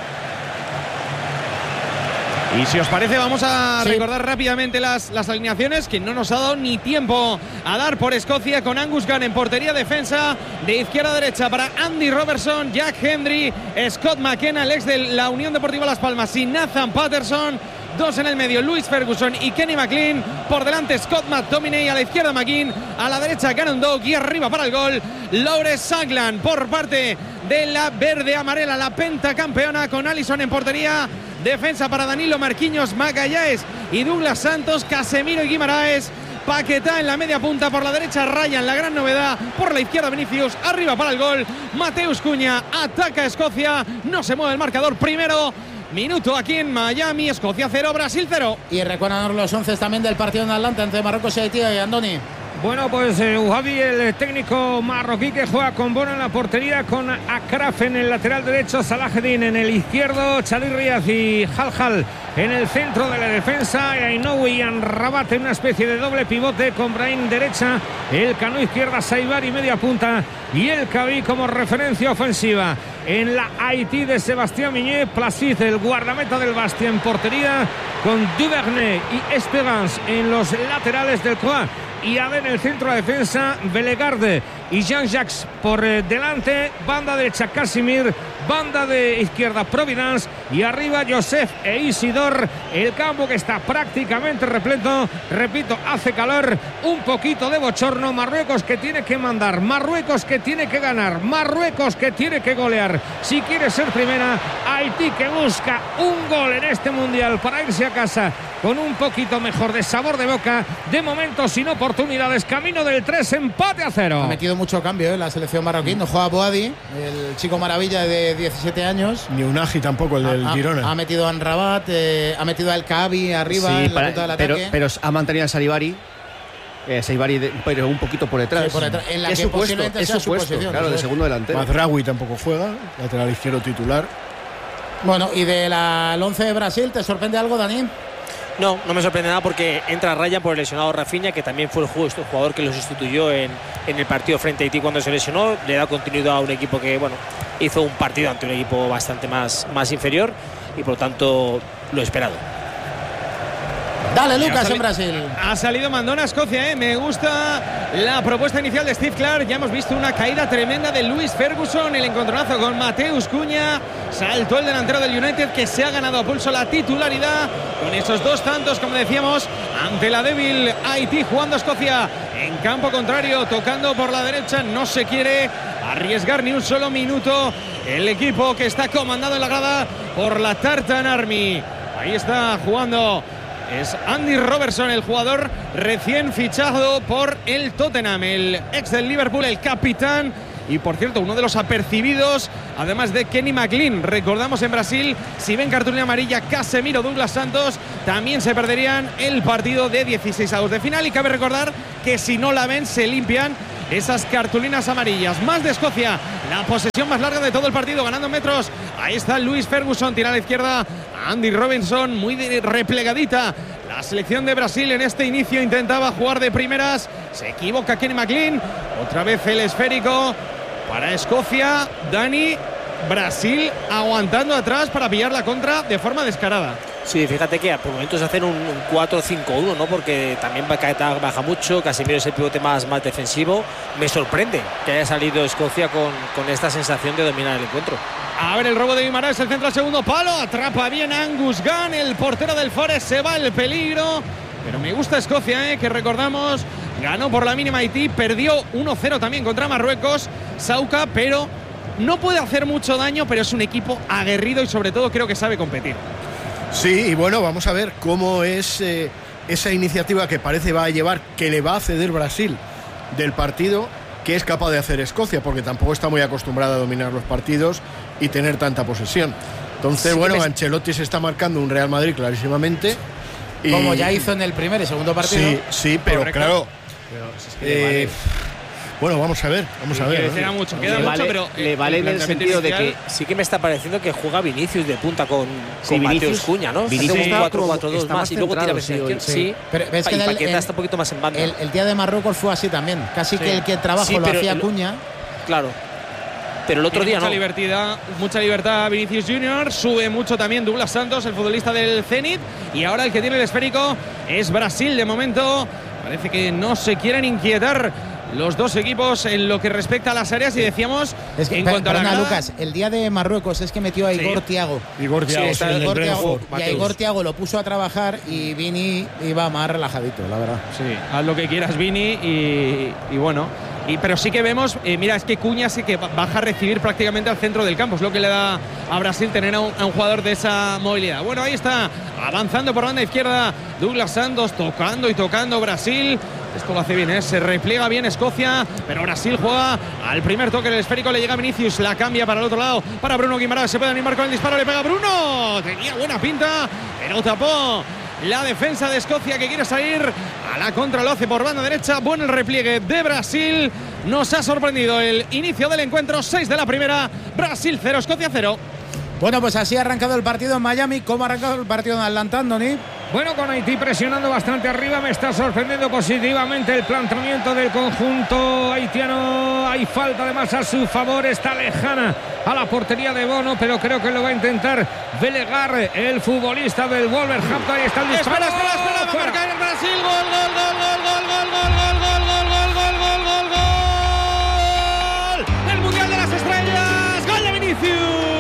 Y si os parece, vamos a Sí. recordar rápidamente las, las alineaciones que no nos ha dado ni tiempo a dar por Escocia, con Angus Gunn en portería, defensa de izquierda a derecha para Andy Robertson, Jack Hendry, Scott McKenna, el ex de la Unión Deportiva Las Palmas, y Nathan Patterson. Dos en el medio, Louis Ferguson y Kenny McLean. Por delante, Scott McTominay. A la izquierda, McGinn. A la derecha, Cannon Doug. Y arriba para el gol, Laure Saglan. Por parte de la verde-amarela, la pentacampeona, con Alisson en portería. Defensa para Danilo, Marquinhos, Magallanes y Douglas Santos. Casemiro y Guimaraes. Paquetá en la media punta. Por la derecha, Ryan, la gran novedad. Por la izquierda, Vinicius. Arriba para el gol, Mateus Cunha. Ataca a Escocia. No se mueve el marcador. Primero minuto aquí en Miami. Escocia cero, Brasil cero. Y recuerdan los once también del partido en Atlanta entre Marruecos y Haití, y Andoni. Bueno, pues eh, Javi, el técnico marroquí, que juega con Bono en la portería, con Akraf en el lateral derecho, Salaheddin en el izquierdo, Chalil Riaz y Haljal en el centro de la defensa, y Ainoui y Anrabat en una especie de doble pivote, con Brahim derecha, el Cano izquierda, Saibari media punta y el Cabí como referencia ofensiva. En la Haití de Sebastián Miñé, Placid, el guardameta del Bastia, en portería, con Duvernay y Esperance en los laterales del Croix, y Ade en el centro de defensa, Belegarde y Jean-Jacques por eh, delante, banda derecha Casimir, banda de izquierda Providence, y arriba Joseph e Isidor. El campo que está prácticamente repleto, repito, hace calor, un poquito de bochorno. Marruecos que tiene que mandar, Marruecos que tiene que ganar, Marruecos que tiene que golear si quiere ser primera. Haití que busca un gol en este mundial para irse a casa con un poquito mejor de sabor de boca, de momento sin oportunidades, camino del tres, empate a cero. Ha metido mucho cambio en la selección marroquí. No juega Boadi, el chico maravilla de diecisiete años. Ni Unagi tampoco, el del ha, Girona. Ha, ha metido a Anrabat, eh, ha metido al Kabi arriba Sí, en la para- punta del pero, ataque. pero ha mantenido a Saribari. Eh, Saribari, de- pero un poquito por detrás. Sí, por detrás, en la es que su puesto, posiblemente es sea su su puesto, posición, claro, eso de es. segundo delantero. Mazraoui tampoco juega, lateral izquierdo titular. Bueno, y del once de Brasil, ¿te sorprende algo, Dani? No, no me sorprende nada porque entra Ryan por el lesionado Rafinha, que también fue el justo jugador que lo sustituyó en, en el partido frente a Haití cuando se lesionó. Le da continuidad a un equipo que, bueno, hizo un partido ante un equipo bastante más, más inferior y por lo tanto lo esperado. Dale, Ha Lucas, sali- en Brasil. Ha salido Mandona a Escocia, ¿eh? Me gusta la propuesta inicial de Steve Clark. Ya hemos visto una caída tremenda de Louis Ferguson. El encontronazo con Mateus Cunha. Saltó el delantero del United, que se ha ganado a pulso la titularidad con esos dos tantos, como decíamos, ante la débil Haití, jugando a Escocia en campo contrario, tocando por la derecha. No se quiere arriesgar ni un solo minuto el equipo que está comandado en la grada por la Tartan Army. Ahí está jugando es Andy Robertson, el jugador recién fichado por el Tottenham, el ex del Liverpool, el capitán. Y por cierto, uno de los apercibidos, además de Kenny McLean. Recordamos en Brasil, si ven cartulina amarilla Casemiro, Douglas Santos, también se perderían el partido de dieciséis avos de final. Y cabe recordar que si no la ven, se limpian esas cartulinas amarillas. Más de Escocia, la posesión más larga de todo el partido, ganando metros. Ahí está Luis Ferguson, tira a la izquierda Andy Robertson, muy replegadita. La selección de Brasil en este inicio intentaba jugar de primeras, se equivoca Kenny McLean. Otra vez el esférico para Escocia. Dani, Brasil aguantando atrás para pillar la contra de forma descarada. Sí, fíjate que por momentos hacen un, un cuatro cinco uno, ¿no? Porque también Paquetá baja mucho, Casemiro es el pivote más, más defensivo. Me sorprende que haya salido Escocia con, con esta sensación de dominar el encuentro. A ver el robo de Guimaraes, el centro al segundo palo, atrapa bien Angus Gunn, el portero del Forest, se va el peligro. Pero me gusta Escocia, ¿eh? Que recordamos, ganó por la mínima Haití, perdió uno cero también contra Marruecos, Sauca, pero no puede hacer mucho daño, pero es un equipo aguerrido y sobre todo creo que sabe competir. Sí, y bueno, vamos a ver cómo es eh, esa iniciativa que parece va a llevar, que le va a ceder Brasil del partido, que es capaz de hacer Escocia, porque tampoco está muy acostumbrada a dominar los partidos y tener tanta posesión. Entonces, sí, bueno, me... Ancelotti se está marcando un Real Madrid clarísimamente. Y... Como ya hizo en el primer y segundo partido. Sí, sí, pero correcto. Claro. Pero, es que eh, bueno, vamos a ver, vamos sí, a ver. Queda ¿no? mucho, queda le mucho, vale, pero le vale el en el sentido inicial... de que sí que me está pareciendo que juega Vinicius de punta con, sí, con Mateus Cunha, ¿no? Vinicius un cuatro cuatro dos más, más y luego tira sí, sí. sí. Pero ves que y el, Paquetá el, está un poquito más en banda. El, el día de Marruecos fue así también, casi sí. que el que trabajo sí, lo hacía el, Cunha. Claro. Pero el otro Tiene día mucha no. Libertad, mucha libertad Vinicius Junior, sube mucho también Douglas Santos, el futbolista del Zenit, y ahora el que tiene el esférico es Brasil. De momento parece que no se quieren inquietar los dos equipos en lo que respecta a las áreas. Y decíamos es que, en per, cuanto a la perdona, grada, Lucas, el día de Marruecos es que metió a Igor sí. Thiago. Igor Thiago, sí, sí, sí, Igor Thiago y a Igor Thiago lo puso a trabajar y Vini iba más relajadito, la verdad. Sí, haz lo que quieras, Vini, y, y bueno. Y, pero sí que vemos, eh, mira, es que Cunha sí que baja a recibir prácticamente al centro del campo. Es lo que le da a Brasil tener a un, a un jugador de esa movilidad. Bueno, ahí está, avanzando por banda izquierda Douglas Santos, tocando y tocando Brasil. Esto lo hace bien, ¿eh? Se repliega bien Escocia, pero Brasil juega al primer toque del esférico, le llega Vinicius, la cambia para el otro lado, para Bruno Guimaraes, se puede animar con el disparo, le pega Bruno, tenía buena pinta, pero tapó la defensa de Escocia que quiere salir a la contra, lo hace por banda derecha. Buen el repliegue de Brasil, nos ha sorprendido el inicio del encuentro, seis de la primera, Brasil cero, Escocia cero. Bueno, pues así ha arrancado el partido en Miami. ¿Cómo ha arrancado el partido en Atlanta, Andoni? Bueno, con Haití presionando bastante arriba, me está sorprendiendo positivamente el planteamiento del conjunto haitiano. Hay falta además a su favor, está lejana a la portería de Bono, pero creo que lo va a intentar Belegar, el futbolista del Wolverhampton. Ahí está el disparo. Espera, espera, espera, va a marcar el Brasil. Gol, gol, gol, gol, gol, gol, gol, gol, gol, gol, gol, gol, gol, gol, gol. El Mundial de las Estrellas, gol de Vinicius.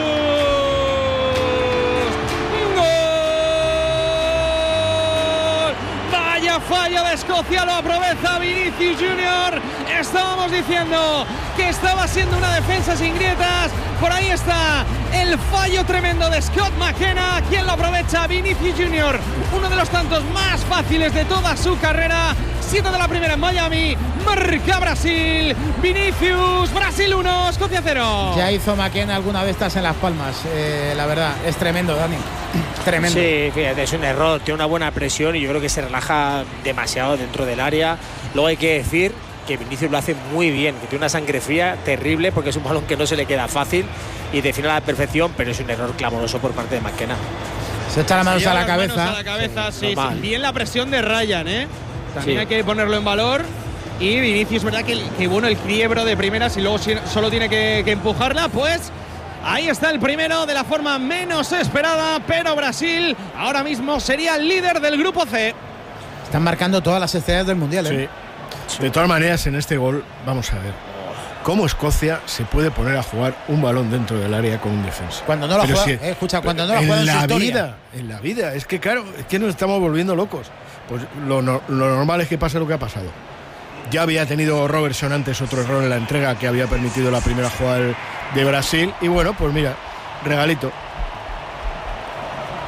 Falla de Escocia, lo aprovecha Vinicius Junior. Estábamos diciendo que estaba siendo una defensa sin grietas. Por ahí está el fallo tremendo de Scott McKenna. ¿Quién lo aprovecha? Vinicius Junior, uno de los tantos más fáciles de toda su carrera. siete de la primera en Miami, marca Brasil. Vinicius, Brasil uno, Escocia cero. Ya hizo McKenna alguna de estas en Las Palmas, eh, la verdad, es tremendo, Dani. Tremendo. Sí, fíjate, es un error, tiene una buena presión y yo creo que se relaja demasiado dentro del área. Luego hay que decir que Vinicius lo hace muy bien, que tiene una sangre fría terrible porque es un balón que no se le queda fácil y define a la perfección, pero es un error clamoroso por parte de McKenna. Se echa las manos a la cabeza. Manos a la cabeza, sí, sí, bien la presión de Ryan, ¿eh? También sí. Hay que ponerlo en valor. Y Vinicius, verdad que, que bueno el quiebro de primeras y luego solo tiene que, que empujarla, pues ahí está el primero de la forma menos esperada, pero Brasil ahora mismo sería el líder del grupo C. Están marcando todas las estrellas del Mundial, ¿eh? Sí. De todas maneras, en este gol, vamos a ver cómo Escocia se puede poner a jugar un balón dentro del área con un defensa. Cuando no lo juega, si, eh, escucha, cuando no lo juega en, en la su vida, en la vida, es que claro, es que nos estamos volviendo locos. Pues lo, lo normal es que pase lo que ha pasado. Ya había tenido Robertson antes otro error en la entrega que había permitido la primera jugada de Brasil y bueno, pues mira, regalito.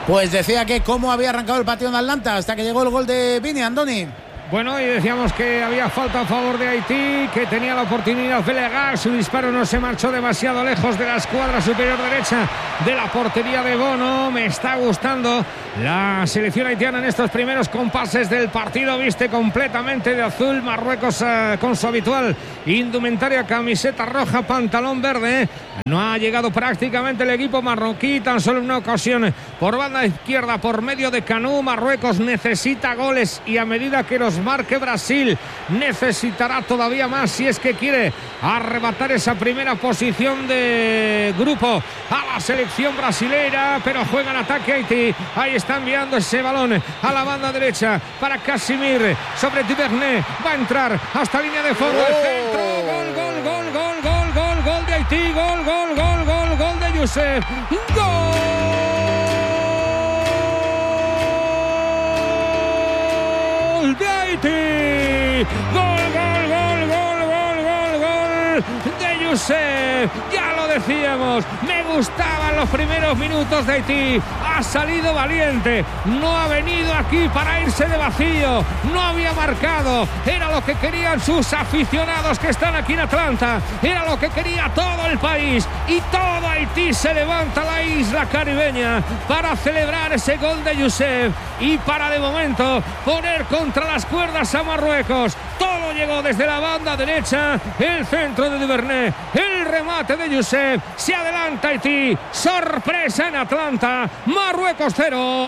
Pues decía que cómo había arrancado el partido en Atlanta hasta que llegó el gol de Vini, Andoni. Bueno, y decíamos que había falta a favor de Haití, que tenía la oportunidad de legar. Su disparo no se marchó demasiado lejos de la escuadra superior derecha de la portería de Bono. Me está gustando la selección haitiana en estos primeros compases del partido. Viste completamente de azul. Marruecos uh, con su habitual indumentaria, camiseta roja, pantalón verde. No ha llegado prácticamente el equipo marroquí, tan solo en una ocasión por banda izquierda, por medio de Canú. Marruecos necesita goles y a medida que los marque Brasil necesitará todavía más si es que quiere arrebatar esa primera posición de grupo a la selección brasileña, pero juega en ataque Haití. Ahí está enviando ese balón a la banda derecha para Casimir sobre Duvernay, va a entrar hasta línea de fondo, el centro, gol, gol, gol, gol, gol, gol, gol de Haití, gol, gol, gol, gol, gol de Youssef, gol de Haití, gol, gol, gol, gol, gol, gol, gol de Youssef. Ya lo decíamos, me gustaban los primeros minutos de Haití. Ha salido valiente, no ha venido aquí para irse de vacío, no había marcado, era lo que querían sus aficionados que están aquí en Atlanta, era lo que quería todo el país, y todo Haití se levanta a la isla caribeña para celebrar ese gol de Youssef y para de momento poner contra las cuerdas a Marruecos. Todo llegó desde la banda derecha, el centro de Duvernay, el remate de Youssef, se adelanta Haití, sorpresa en Atlanta. Marruecos cero,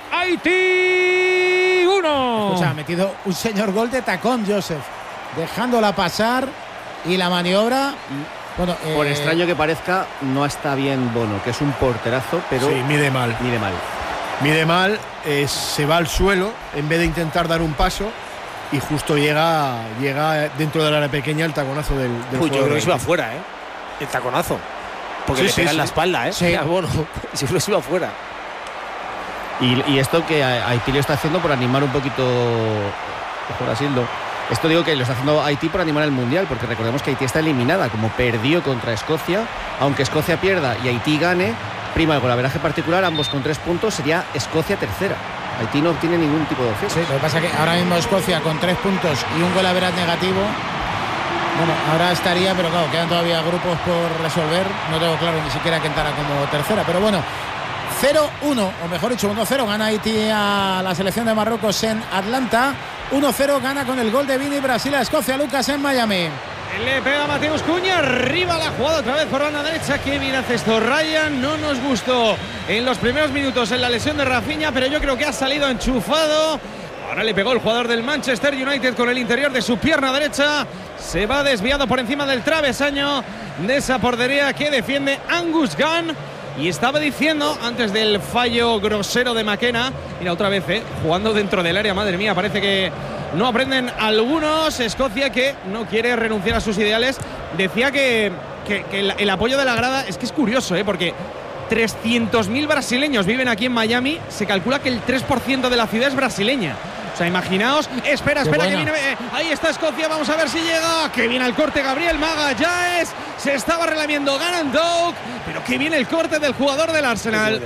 Haití uno. Escucha, ha metido un señor gol de tacón Youssef, dejándola pasar, y la maniobra, bueno, eh... por extraño que parezca, no está bien Bono, que es un porterazo, pero sí, mide mal. Mide mal. Mide mal, eh, se va al suelo en vez de intentar dar un paso, y justo llega, llega dentro del área pequeña el taconazo del, del Uy, yo creo que se iba afuera, ¿eh? El taconazo. Porque sí, le pega sí, en sí. la espalda, ¿eh? Sí. Bueno, si no se iba afuera. Y, y esto que Haití lo está haciendo por animar un poquito por Brasil, ¿no? Esto digo que lo está haciendo Haití por animar el Mundial, porque recordemos que Haití está eliminada, como perdió contra Escocia. Aunque Escocia pierda y Haití gane, prima el golaveraje particular, ambos con tres puntos, sería Escocia tercera. Haití no obtiene ningún tipo de opción. Sí, lo que pasa es que ahora mismo Escocia con tres puntos y un golaveraje negativo, bueno, ahora estaría, pero claro, quedan todavía grupos por resolver. No tengo claro ni siquiera que entrara como tercera, pero bueno, cero uno, o mejor dicho, uno cero gana Haití a la selección de Marruecos en Atlanta. uno cero gana con el gol de Vini Brasil a Escocia. Lucas en Miami. Le pega Mateus Cunha, arriba la jugada otra vez por banda derecha. Qué bien hace esto Ryan, no nos gustó en los primeros minutos en la lesión de Rafinha, pero yo creo que ha salido enchufado. Ahora le pegó el jugador del Manchester United con el interior de su pierna derecha. Se va desviado por encima del travesaño de esa portería que defiende Angus Gunn. Y estaba diciendo antes del fallo grosero de McKenna, mira otra vez, ¿eh? jugando dentro del área, madre mía, parece que no aprenden algunos. Escocia, que no quiere renunciar a sus ideales, decía que, que, que el, el apoyo de la grada, es que es curioso, ¿eh? porque trescientos mil brasileños viven aquí en Miami, se calcula que el tres por ciento de la ciudad es brasileña. O sea, imaginaos, espera, espera, que viene, eh, ahí está Escocia, vamos a ver si llega, que viene el corte Gabriel Magallanes, se estaba relamiendo Gannon Doak, pero que viene el corte del jugador del Arsenal.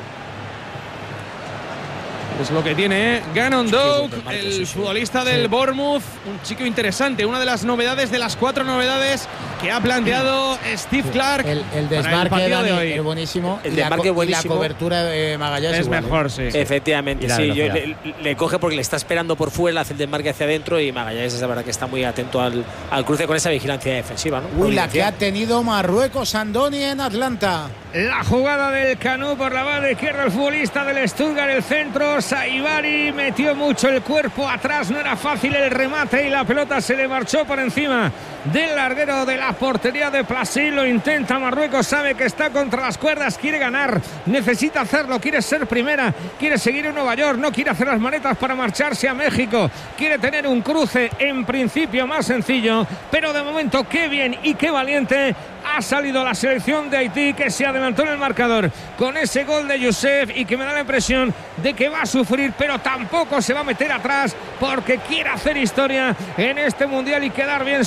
Es lo que tiene, ¿eh? Gannon Doak, el futbolista del Bournemouth, un chico interesante, una de las novedades, de las cuatro novedades que ha planteado Steve Clarke. El, el desmarque el Dani, de hoy. Es buenísimo. El y, la, desmarque buenísimo. y la cobertura de Magallanes es igual, mejor, ¿eh? sí. Efectivamente, sí. Yo, le, le coge porque le está esperando por fuera, hace el desmarque hacia adentro, y Magallanes es la verdad que está muy atento al, al cruce con esa vigilancia defensiva, ¿no? Uy, la que ha tenido Marruecos, Andoni, en Atlanta. La jugada del Canú por la banda izquierda, el futbolista del Stuttgart, el centro, Saibari metió mucho el cuerpo atrás, no era fácil el remate y la pelota se le marchó por encima del larguero de la portería de Plasil. Lo intenta Marruecos, sabe que está contra las cuerdas, quiere ganar, necesita hacerlo, quiere ser primera, quiere seguir en Nueva York, no quiere hacer las maletas para marcharse a México, quiere tener un cruce en principio más sencillo, pero de momento qué bien y qué valiente ha salido la selección de Haití, que se adelantó en el marcador con ese gol de Youssef y que me da la impresión de que va a sufrir, pero tampoco se va a meter atrás porque quiere hacer historia en este mundial y quedar bien sobre todo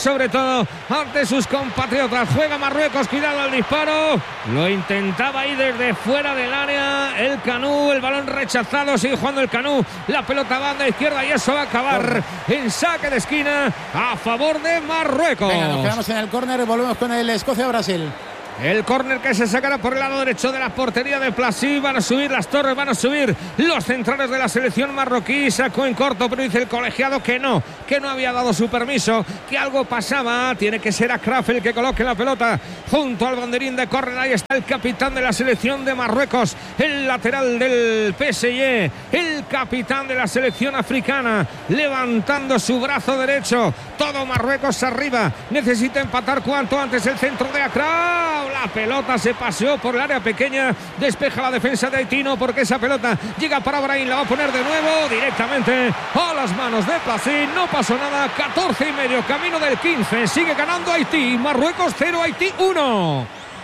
adelantado ante sus compatriotas. Juega Marruecos, cuidado al disparo. Lo intentaba ahí desde fuera del área el Canú, el balón rechazado, sigue jugando el Canú. La pelota va a banda izquierda y eso va a acabar en saque de esquina a favor de Marruecos. Venga, nos quedamos en el córner y volvemos con el Escocia-Brasil. El córner que se sacará por el lado derecho de la portería de Plassi. Van a subir las torres, van a subir los centrales de la selección marroquí. Sacó en corto, pero dice el colegiado que no, que no había dado su permiso, que algo pasaba. Tiene que ser Akraf el que coloque la pelota junto al banderín de córner. Ahí está el capitán de la selección de Marruecos, el lateral del P S G, el capitán de la selección africana, levantando su brazo derecho. Todo Marruecos arriba. Necesita empatar cuanto antes. El centro de Akraf. La pelota se paseó por el área pequeña. Despeja la defensa de Haití, no, porque esa pelota llega para Brahim. La va a poner de nuevo directamente a las manos de Plassi. No pasó nada. catorce y medio, camino del quince. Sigue ganando Haití. Marruecos cero, Haití uno.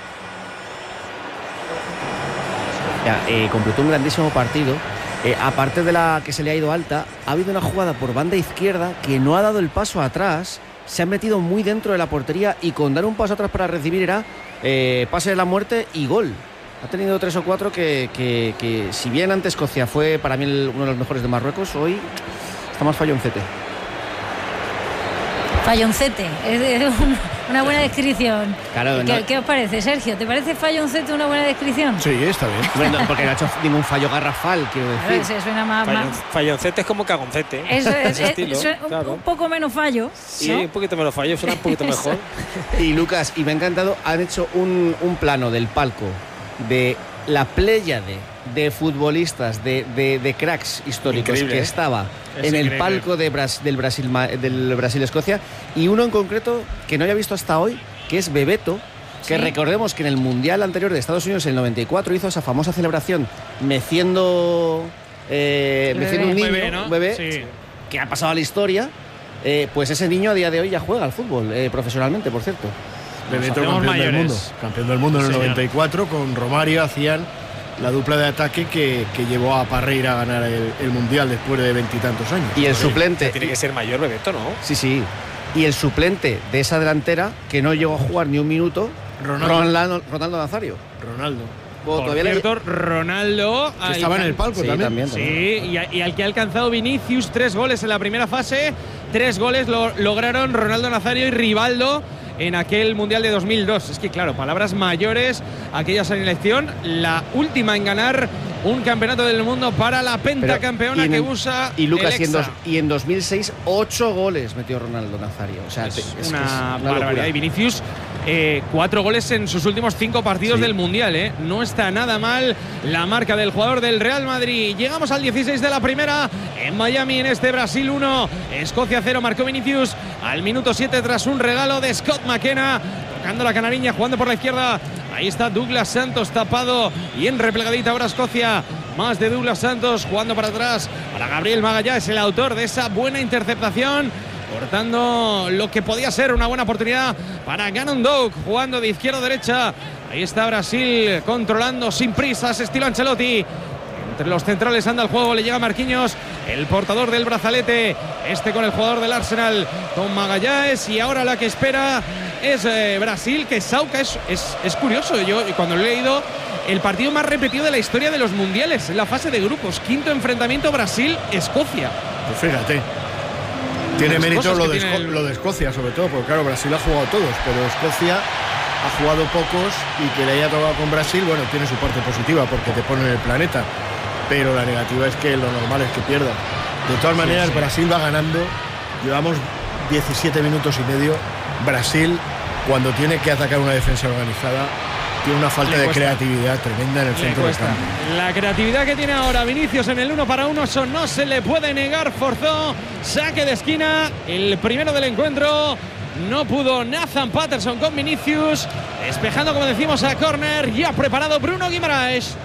Ya, eh, completó un grandísimo partido. Eh, aparte de la que se le ha ido alta, ha habido una jugada por banda izquierda que no ha dado el paso atrás. Se han metido muy dentro de la portería y con dar un paso atrás para recibir era eh, pase de la muerte y gol. Ha tenido tres o cuatro que, que, que si bien ante Escocia fue para mí el, uno de los mejores de Marruecos, hoy está más falloncete. Falloncete, es, es un, una buena descripción. Claro, ¿Qué, no. ¿Qué os parece, Sergio? ¿Te parece falloncete una buena descripción? Sí, está bien. Bueno, porque no ha hecho ningún fallo garrafal, quiero decir. Claro, se suena más, Fallon, más... Falloncete es como cagoncete. Eso es, Ese es, estilo, es un, claro. un poco menos fallo. Sí, ¿no? un poquito menos fallo, suena un poquito mejor. Y Lucas, y me ha encantado, han hecho un, un plano del palco de la pléyade de futbolistas, de, de, de cracks históricos Increíble, que ¿eh? estaba Es en el increíble. palco de Bras, del Brasil del Brasil-Escocia, y uno en concreto que no había visto hasta hoy, que es Bebeto, que Sí. recordemos que en el Mundial anterior de Estados Unidos en el noventa y cuatro hizo esa famosa celebración meciendo, eh, El meciendo un bebé. niño, Un bebé, ¿no? un bebé, Sí. que ha pasado a la historia. Eh, pues ese niño a día de hoy ya juega al fútbol, eh, profesionalmente, por cierto. Bebeto, hacemos campeón del mayores. mundo. Campeón del mundo en el Sí, señor. noventa y cuatro, con Romario hacían la dupla de ataque que, que llevó a Parreira a ganar el, el Mundial después de veintitantos años. Y el suplente. Tiene que ser mayor Bebeto, ¿no? Sí, sí. Y el suplente de esa delantera, que no llegó a jugar ni un minuto, Ronaldo. Ronaldo, Ronaldo Nazario. Ronaldo. Bueno, Por todavía le- cierto, Ronaldo... Que estaba en el palco Sí, también. también, Sí, también. y, a- y al que ha alcanzado Vinicius, tres goles en la primera fase, tres goles lo lograron Ronaldo Nazario y Rivaldo en aquel Mundial de dos mil dos. Es que claro, palabras mayores, aquella selección, la última en ganar un campeonato del mundo para la Pero- pentacampeona y en que el- usa Y Lucas, el y en, dos- Hexa. y en dos mil seis, ocho goles metió Ronaldo Nazario. O sea, Es te- es, que es una una barbaridad. locura. Y Vinicius, eh, cuatro goles en sus últimos cinco partidos Sí. del Mundial. Eh. No está nada mal la marca del jugador del Real Madrid. Llegamos al dieciséis de la primera en Miami, en este Brasil uno, Escocia cero. Marcó Vinicius al minuto siete tras un regalo de Scott McKenna. Tocando la canariña, jugando por la izquierda. Ahí está Douglas Santos tapado y en replegadita ahora Escocia. Más de Douglas Santos jugando para atrás. Para Gabriel Magallanes, el autor de esa buena interceptación, cortando lo que podía ser una buena oportunidad para Gannon Doug, jugando de izquierda a derecha. Ahí está Brasil controlando sin prisas, estilo Ancelotti. Entre los centrales anda el juego, le llega Marquinhos, el portador del brazalete, este con el jugador del Arsenal, con Magallanes, y ahora la que espera es eh, Brasil, que Sauca es, es, es curioso. Yo cuando lo he leído, el partido más repetido de la historia de los mundiales, en la fase de grupos, quinto enfrentamiento Brasil-Escocia. Pues fíjate. Tiene Las mérito cosas lo que de, tiene Esco- el- lo de Escocia, sobre todo, porque claro, Brasil ha jugado todos, pero Escocia ha jugado pocos y que le haya tocado con Brasil, bueno, tiene su parte positiva porque te pone en el planeta, pero la negativa es que lo normal es que pierda. De todas maneras, sí. Brasil va ganando, llevamos diecisiete minutos y medio. Brasil, cuando tiene que atacar una defensa organizada, tiene una falta Le de cuesta. creatividad tremenda en el Le centro del cuesta. campo. La creatividad que tiene ahora Vinicius en el uno para uno, eso no se le puede negar. Forzó, saque de esquina, el primero del encuentro. No pudo Nathan Patterson con Vinicius, despejando, como decimos, a córner. Ya preparado Bruno Guimaraes.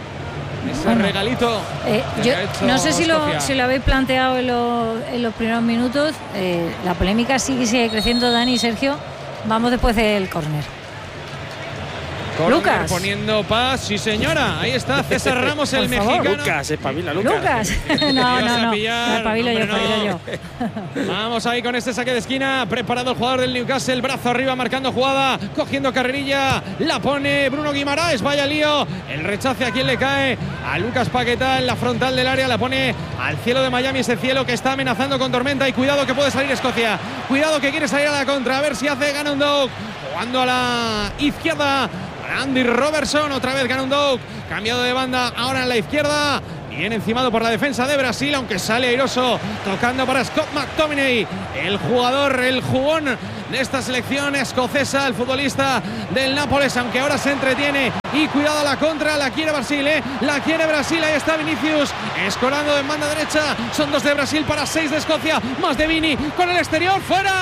Ese Bueno, regalito. Eh, que yo ha hecho no sé si lo, Escocia. si lo habéis planteado en, lo- en los primeros minutos. Eh, la polémica sigue, sigue creciendo, Dani y Sergio. Vamos después del córner. Corner Lucas. poniendo paz, sí señora. Ahí está César Ramos, el mexicano. Lucas, espabila, Lucas. Lucas. no, no, no. Pillar, no, espabilo yo, hombre, espabilo no. yo. Vamos ahí con este saque de esquina. Preparado el jugador del Newcastle. Brazo arriba, marcando jugada. Cogiendo carrerilla. La pone Bruno Guimaraes. Vaya lío. El rechace a quien le cae. A Lucas Paquetá en la frontal del área. La pone al cielo de Miami. Ese cielo que está amenazando con tormenta. Y cuidado que puede salir Escocia. Cuidado que quiere salir a la contra. A ver si hace Ganondorf. Jugando a la izquierda. Andy Robertson, otra vez Ganondorf, cambiado de banda ahora en la izquierda, bien encimado por la defensa de Brasil, aunque sale airoso, tocando para Scott McTominay, el jugador, el jugón de esta selección escocesa, el futbolista del Nápoles, aunque ahora se entretiene y cuidado a la contra, la quiere Brasil, ¿eh? la quiere Brasil, ahí está Vinicius, escorando en banda derecha, son dos de Brasil para seis de Escocia, más de Vini con el exterior, fuera.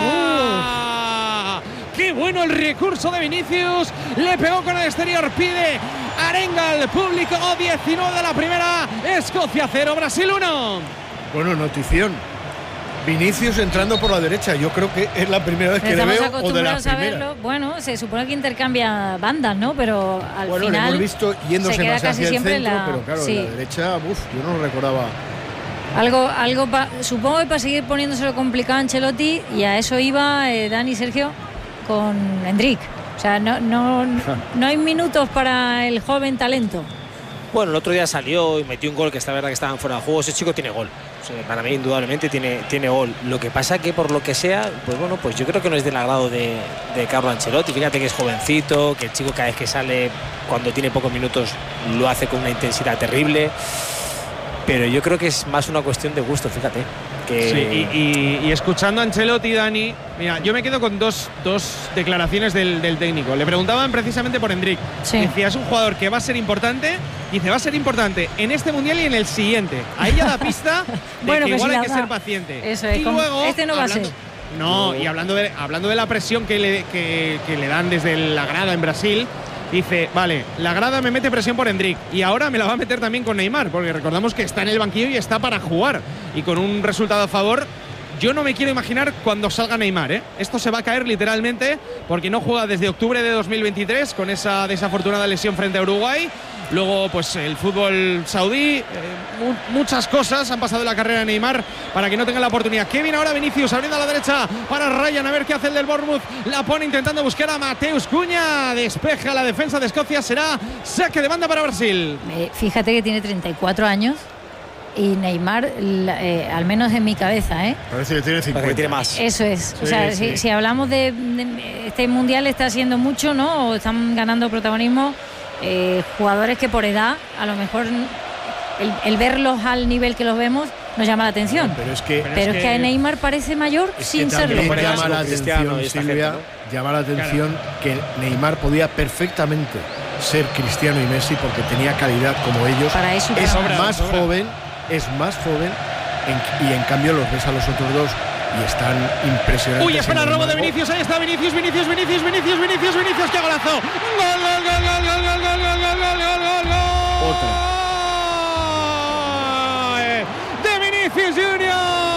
Uh. ¡Qué bueno el recurso de Vinicius! Le pegó con el exterior, pide arenga al público. diecinueve de la primera, Escocia cero, Brasil uno. Bueno, notición. Vinicius entrando por la derecha. Yo creo que es la primera vez que le veo o de la primera. Bueno, se supone que intercambia bandas, ¿no? Pero al bueno, final lo hemos visto yéndose más hacia el centro, la... pero claro, sí. en la derecha, uf, yo no lo recordaba. Algo, algo pa... supongo que para seguir poniéndoselo complicado a Ancelotti, y a eso iba eh, Dani, Sergio, con Endrick. O sea, no, no, no hay minutos para el joven talento. Bueno, el otro día salió y metió un gol que está verdad que estaban fuera de juego. Ese chico tiene gol. O sea, para mí, indudablemente, tiene, tiene gol. Lo que pasa que, por lo que sea, pues bueno, pues yo creo que no es del agrado de, de Carlo Ancelotti. Fíjate que es jovencito, que el chico cada vez que sale, cuando tiene pocos minutos, lo hace con una intensidad terrible. Pero yo creo que es más una cuestión de gusto, fíjate. Que... Sí, y, y, y escuchando a Ancelotti, Dani, mira, yo me quedo con dos, dos declaraciones del, del técnico. Le preguntaban precisamente por Endrick. Sí. Decía, es un jugador que va a ser importante. Dice, va a ser importante en este mundial y en el siguiente. Ahí ya da pista de bueno, que que igual si hay que da. ser paciente. Eso es, y luego, este no va hablando, a ser. No, y hablando de, hablando de la presión que le, que, que le dan desde la grada en Brasil, dice, vale, la grada me mete presión por Endrick y ahora me la va a meter también con Neymar, porque recordamos que está en el banquillo y está para jugar. Y con un resultado a favor, yo no me quiero imaginar cuando salga Neymar, ¿eh? Esto se va a caer literalmente porque no juega desde octubre de dos mil veintitrés con esa desafortunada lesión frente a Uruguay. Luego, pues el fútbol saudí, eh, mu muchas cosas han pasado en la carrera de Neymar para que no tenga la oportunidad. Kevin ahora Vinicius abriendo a la derecha para Ryan, a ver qué hace el del Bournemouth. La pone intentando buscar a Mateus Cunha, despeja la defensa de Escocia, será saque de banda para Brasil. Eh, fíjate que tiene treinta y cuatro años y Neymar, eh, al menos en mi cabeza, ¿eh? Parece que tiene cincuenta. Que tiene más. Eso es. Sí, o sea, sí. si, si hablamos de, de este mundial, está haciendo mucho, ¿no? O están ganando protagonismo. Eh, jugadores que por edad, a lo mejor el, el verlos al nivel que los vemos nos llama la atención. No, pero es que, pero es que, que Neymar parece mayor es sin que serlo. Llama la atención, y Silvia, gente, ¿no? llama la atención claro. que Neymar podía perfectamente ser Cristiano y Messi porque tenía calidad como ellos. Para eso, es para más sobra. joven, es más joven en, y en cambio los ves a los otros dos y están impresionantes. Uy, espera el robo de Vinicius, ahí está Vinicius, Vinicius, Vinicius, Vinicius, Vinicius, Vinicius, qué golazo. Gol, gol, gol, gol, gol, gol, gol, gol, gol, gol, gol, gol. Otra. De Vinicius Junior.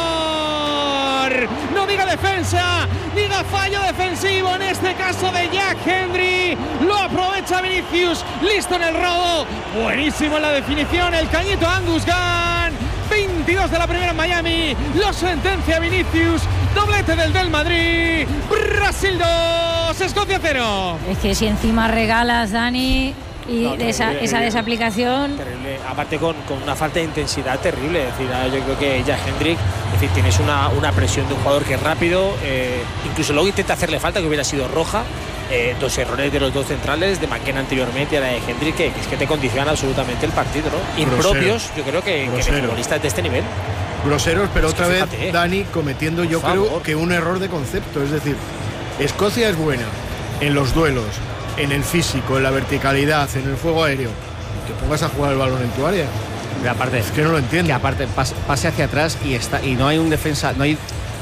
No diga defensa, diga fallo defensivo, en este caso de Jack Hendry. Lo aprovecha Vinicius, listo en el robo. Buenísimo en la definición, el cañito Angus Gunn. veintidós de la primera en Miami, lo sentencia Vinicius, doblete del del Madrid, Brasil dos, Escocia cero. Es que si encima regalas, Dani, y No, de terrible, esa, esa terrible. desaplicación. Terrible. Aparte con, con una falta de intensidad terrible. Es decir, yo creo que Jack Hendrick, es decir, tienes una, una presión de un jugador que es rápido, eh, incluso luego intenta hacerle falta, que hubiera sido roja. Eh, dos errores de los dos centrales, de McKenna anteriormente y la de Hendrick, que, que es que te condicionan absolutamente el partido, ¿no? Impropios, yo creo que, que de futbolistas de este nivel. Groseros, pero Es otra que vez fíjate, eh. Dani cometiendo yo Por creo favor. que un error de concepto. Es decir, Escocia es buena en los duelos, en el físico, en la verticalidad, en el juego aéreo. Que pongas a jugar el balón en tu área. Y aparte, es que no lo entiendo. Que aparte pase, pase hacia atrás y está y no hay un defensa, no hay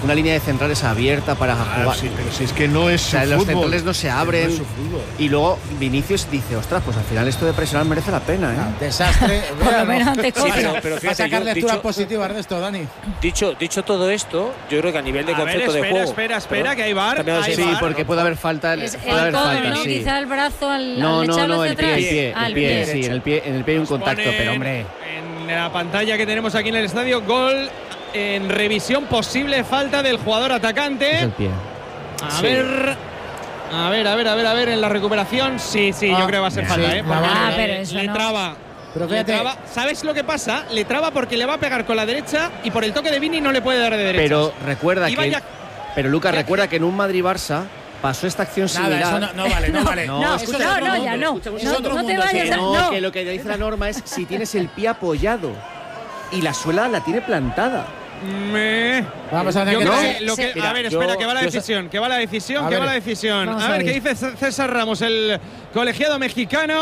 una línea de centrales abierta para Ah, jugar. sí, pero si es que no es O sea, su los fútbol. centrales no se abren. No es su fútbol. Y luego Vinicius dice, ostras, pues al final esto de presionar merece la pena, ¿eh? Desastre. Por lo menos ante Sí, cosas. pero, pero Va a fíjate, sacar yo, lecturas dicho, positivas de esto, Dani. dicho, dicho todo esto, yo creo que a nivel de A ver, concepto de espera, juego. espera, espera, Perdón, que hay VAR, cambiado de hay Sí, sitio. VAR. porque puede haber falta. Es puede el haber codo, falta, ¿no? sí. Quizá el brazo al, No, al no, echarlo no, hacia el pie, atrás. el pie, Ah, el pie, sí, en el pie, en el pie hay un contacto, Ponen pero hombre. En la pantalla que tenemos aquí en el estadio, gol en revisión, posible falta del jugador atacante. Es el pie. A Sí. ver. A ver, a ver, a ver, a ver, en la recuperación. Sí, sí, Ah, yo creo que va a ser sí, falta, ¿eh? la Porque va- Ah, le, pero eso le no. traba. Pero Le fíjate. traba. ¿Sabes lo que pasa? Le traba porque le va a pegar con la derecha y por el toque de Vini no le puede dar de derecha. Pero recuerda Y que. vaya- Pero Lucas, ya- recuerda que en un Madrid-Barça pasó esta acción Nada, similar. eso no, no vale, no vale. No, No, escucha, no, otro no, mundo, ya no. escucha, es No, otro no te mundo, vayas sí. a- No, no. que lo que dice la norma es si tienes el pie apoyado y la suela la tiene plantada. Me... Vamos a Yo tener que- creo No, que lo que- mira, a ver, yo- espera, que va la yo- decisión, que va la decisión, A que ver. va la decisión. Vamos A a ver, ver. ¿qué dice César Ramos, el colegiado mexicano?